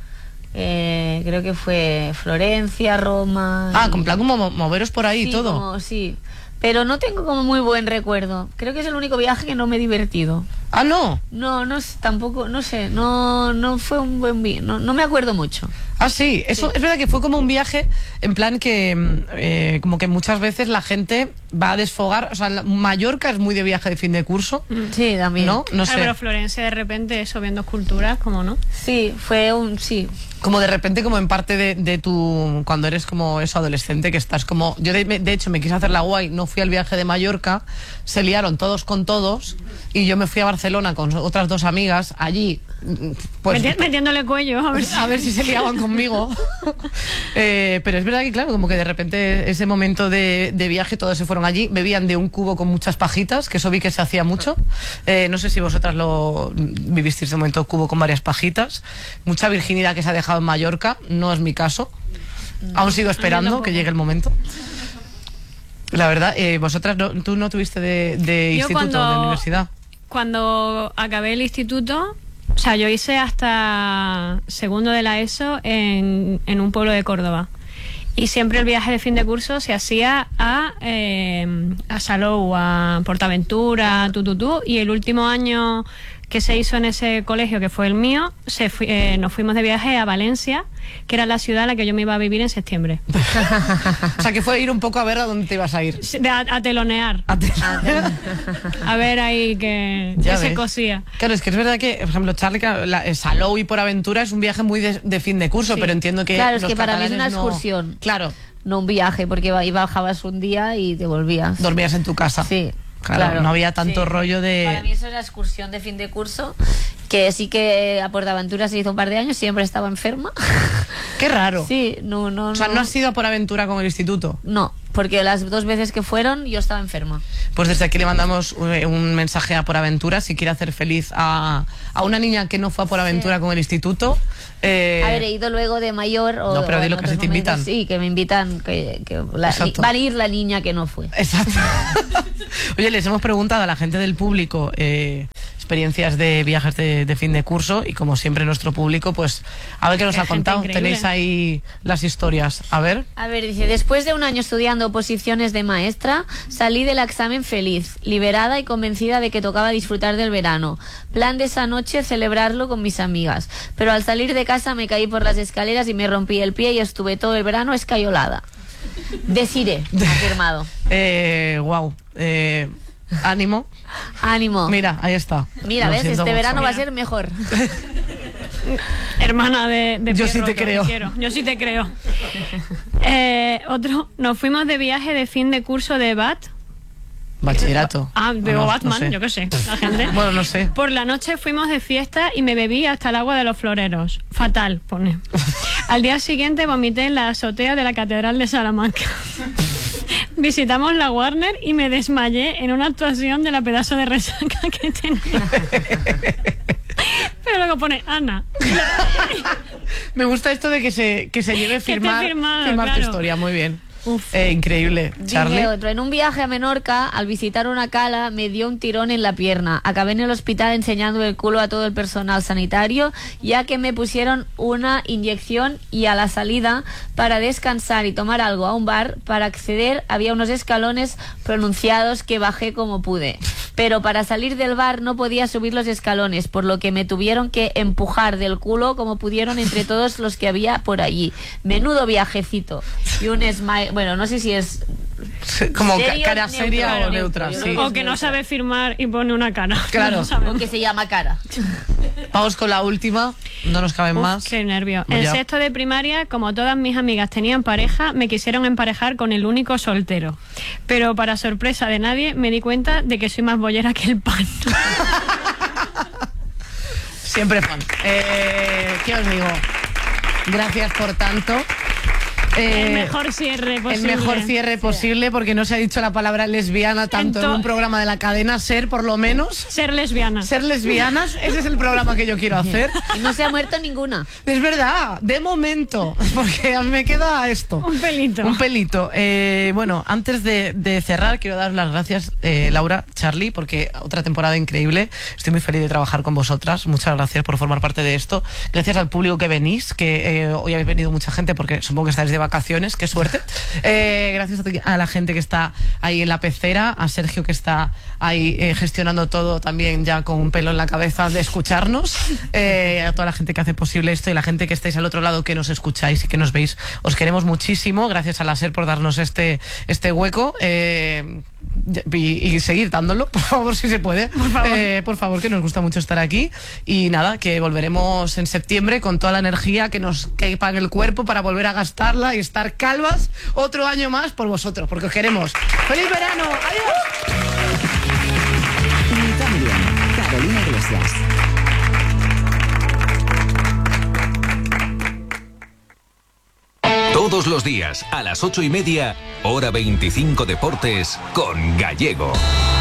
Eh, creo que fue Florencia, Roma. Ah, y- con plan como mo- moveros por ahí y Sí, todo. como- sí, pero no tengo como muy buen recuerdo. Creo que es el único viaje que no me he divertido. Ah, no. No, no sé, tampoco, no sé, no, no fue un buen viaje, no, no me acuerdo mucho. Ah, sí. Eso es verdad que fue como un viaje en plan que mm, eh, como que muchas veces la gente va a desfogar. O sea, la- Mallorca es muy de viaje de fin de curso. Sí, también. ¿No? No Ah, sé. pero Florencia de repente eso viendo esculturas, ¿cómo no? Sí, fue un, sí. Como de repente, como en parte de, de tu. Cuando eres como eso, adolescente, que estás como. Yo, de, de hecho, me quise hacer la guay, no fui al viaje de Mallorca, se liaron todos con todos, y yo me fui a Barcelona con otras dos amigas, allí. mm, Pues, Meti- metiéndole cuello, a ver si... a ver si se liaban conmigo. Eh, pero es verdad que, claro, como que de repente ese momento de, de viaje todos se fueron allí, bebían de un cubo con muchas pajitas, que eso vi que se hacía mucho. Eh, no sé si vosotras lo vivisteis de momento cubo con varias pajitas. Mucha virginidad que se ha dejado en Mallorca, no es mi caso. Aún sigo esperando tampoco. que llegue el momento. La verdad, eh, vosotras, no, tú no tuviste de, de Yo instituto, cuando- de universidad. Cuando acabé el instituto, o sea, yo hice hasta segundo de la ESO en, en un pueblo de Córdoba. Y siempre el viaje de fin de curso se hacía a, eh, a Salou, a Portaventura, a Tututú. Y el último año que se hizo en ese colegio que fue el mío, se fui- eh, nos fuimos de viaje a Valencia, que era la ciudad a la que yo me iba a vivir en septiembre. O sea, que fue ir un poco a ver a dónde te ibas a ir. De- A, a telonear. A ver ahí que, Ya que se ves. cosía. Claro, es que es verdad que, por ejemplo, Charlie, claro, la, eh, Salou y Por Aventura es un viaje muy de, de fin de curso, Sí. pero entiendo que. Claro, es los que para mí es una catalanes no- excursión. Claro. No un viaje, porque iba- y bajabas un día y te volvías. Dormías en tu casa. Sí. Claro, no había tanto Sí. rollo de. Para mí eso era excursión de fin de curso, que sí que a Portaventura se hizo un par de años, siempre estaba enferma. Qué raro. Sí, no, no, O sea, no. ¿no has ido a Por Aventura con el instituto? No, porque las dos veces que fueron yo estaba enferma. Pues desde aquí le mandamos un, un mensaje a Por Aventura si quiere hacer feliz a, a una niña que no fue a Por Aventura con el instituto. Eh, A ver, he ido luego de mayor o No, pero o dilo en que otros si te momentos, invitan. Sí, que me invitan, que, que la- Exacto. va a ir la niña que no fue. Exacto. Oye, les hemos preguntado a la gente del público eh, experiencias de viajes de, de fin de curso y como siempre nuestro público, pues a ver qué nos Qué ha gente contado. increíble. Tenéis ahí las historias. A ver. A ver, dice, después de un año estudiando oposiciones de maestra, salí del examen feliz, liberada y convencida de que tocaba disfrutar del verano. Plan de esa noche, celebrarlo con mis amigas. Pero al salir de casa me caí por las escaleras y me rompí el pie y estuve todo el verano escayolada. Desiré, ha firmado. Eh, wow. Eh, ánimo. Ánimo. Mira, ahí está. Mira, Lo ves, siento este mucho. verano va a ser mejor. Hermana de, de Yo pie sí te roto, creo. quiero. Yo sí te creo. Eh, otro, nos fuimos de viaje de fin de curso de B A T. Bachillerato. Ah, de O no, Batman, no sé. yo qué sé, la gente. Bueno, no sé. Por la noche fuimos de fiesta y me bebí hasta el agua de los floreros. Fatal, pone. Al día siguiente vomité en la azotea de la Catedral de Salamanca. Visitamos la Warner y me desmayé en una actuación de la pedazo de resaca que tenía. Pero luego pone Ana. Me gusta esto de que se, que se lleve esté firmar, firmado, firmar tu claro. historia. Muy bien. Eh, increíble. Charlie. Dice otro, en un viaje a Menorca, al visitar una cala, me dio un tirón en la pierna. Acabé en el hospital enseñando el culo a todo el personal sanitario, ya que me pusieron una inyección y a la salida, para descansar y tomar algo a un bar, para acceder había unos escalones pronunciados que bajé como pude. Pero para salir del bar no podía subir los escalones, por lo que me tuvieron que empujar del culo como pudieron entre todos los que había por allí. Menudo viajecito. Y un smile, bueno, no sé si es Como ca- serio, cara neutro, seria o neutro, neutra. yo Sí. creo O que no sabe firmar y pone una cara. Claro. No sabe. o que se llama cara. Vamos con la última. No nos caben Uf, más. qué nervio. Pues En ya. sexto de primaria, como todas mis amigas tenían pareja, me quisieron emparejar con el único soltero. Pero para sorpresa de nadie, me di cuenta de que soy más bollera que el pan. Siempre fan. Eh, ¿Qué os digo? Gracias por tanto. Eh, el mejor cierre El posible. mejor cierre posible, porque no se ha dicho la palabra lesbiana tanto en, En to- un programa de la cadena Ser, por lo menos. Ser lesbiana. Ser lesbianas, ese es el programa que yo quiero hacer. Y no se ha muerto ninguna. Es verdad, de momento, porque a mí me queda esto. Un pelito. Un pelito. Eh, bueno, antes de, de cerrar, quiero dar las gracias, eh, Laura, Charlie, porque otra temporada increíble. Estoy muy feliz de trabajar con vosotras. Muchas gracias por formar parte de esto. Gracias al público que venís, que eh, hoy habéis venido mucha gente, porque supongo que estáis de vacaciones. Qué suerte. Eh, gracias a, ti- a la gente que está ahí en la pecera, a Sergio que está ahí eh, gestionando todo también ya con un pelo en la cabeza de escucharnos, eh, a toda la gente que hace posible esto y la gente que estáis al otro lado que nos escucháis y que nos veis. Os queremos muchísimo. Gracias a la SER por darnos este, este hueco. Eh, y, y seguir dándolo, por favor, si se puede. Por favor. Eh, por favor, que nos gusta mucho estar aquí. Y nada, que volveremos en septiembre con toda la energía que nos quepa en el cuerpo para volver a gastarla y estar calvas otro año más por vosotros, porque os queremos. ¡Feliz verano! ¡Adiós! Ni tan bien. Carolina Iglesias. Todos los días, a las ocho y media, hora veinticinco Deportes, con Gallego.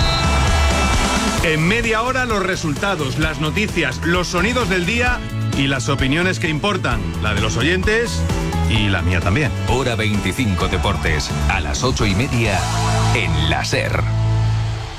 En media hora los resultados, las noticias, los sonidos del día y las opiniones que importan, la de los oyentes y la mía también. Hora veinticinco Deportes, a las ocho y media, en la SER.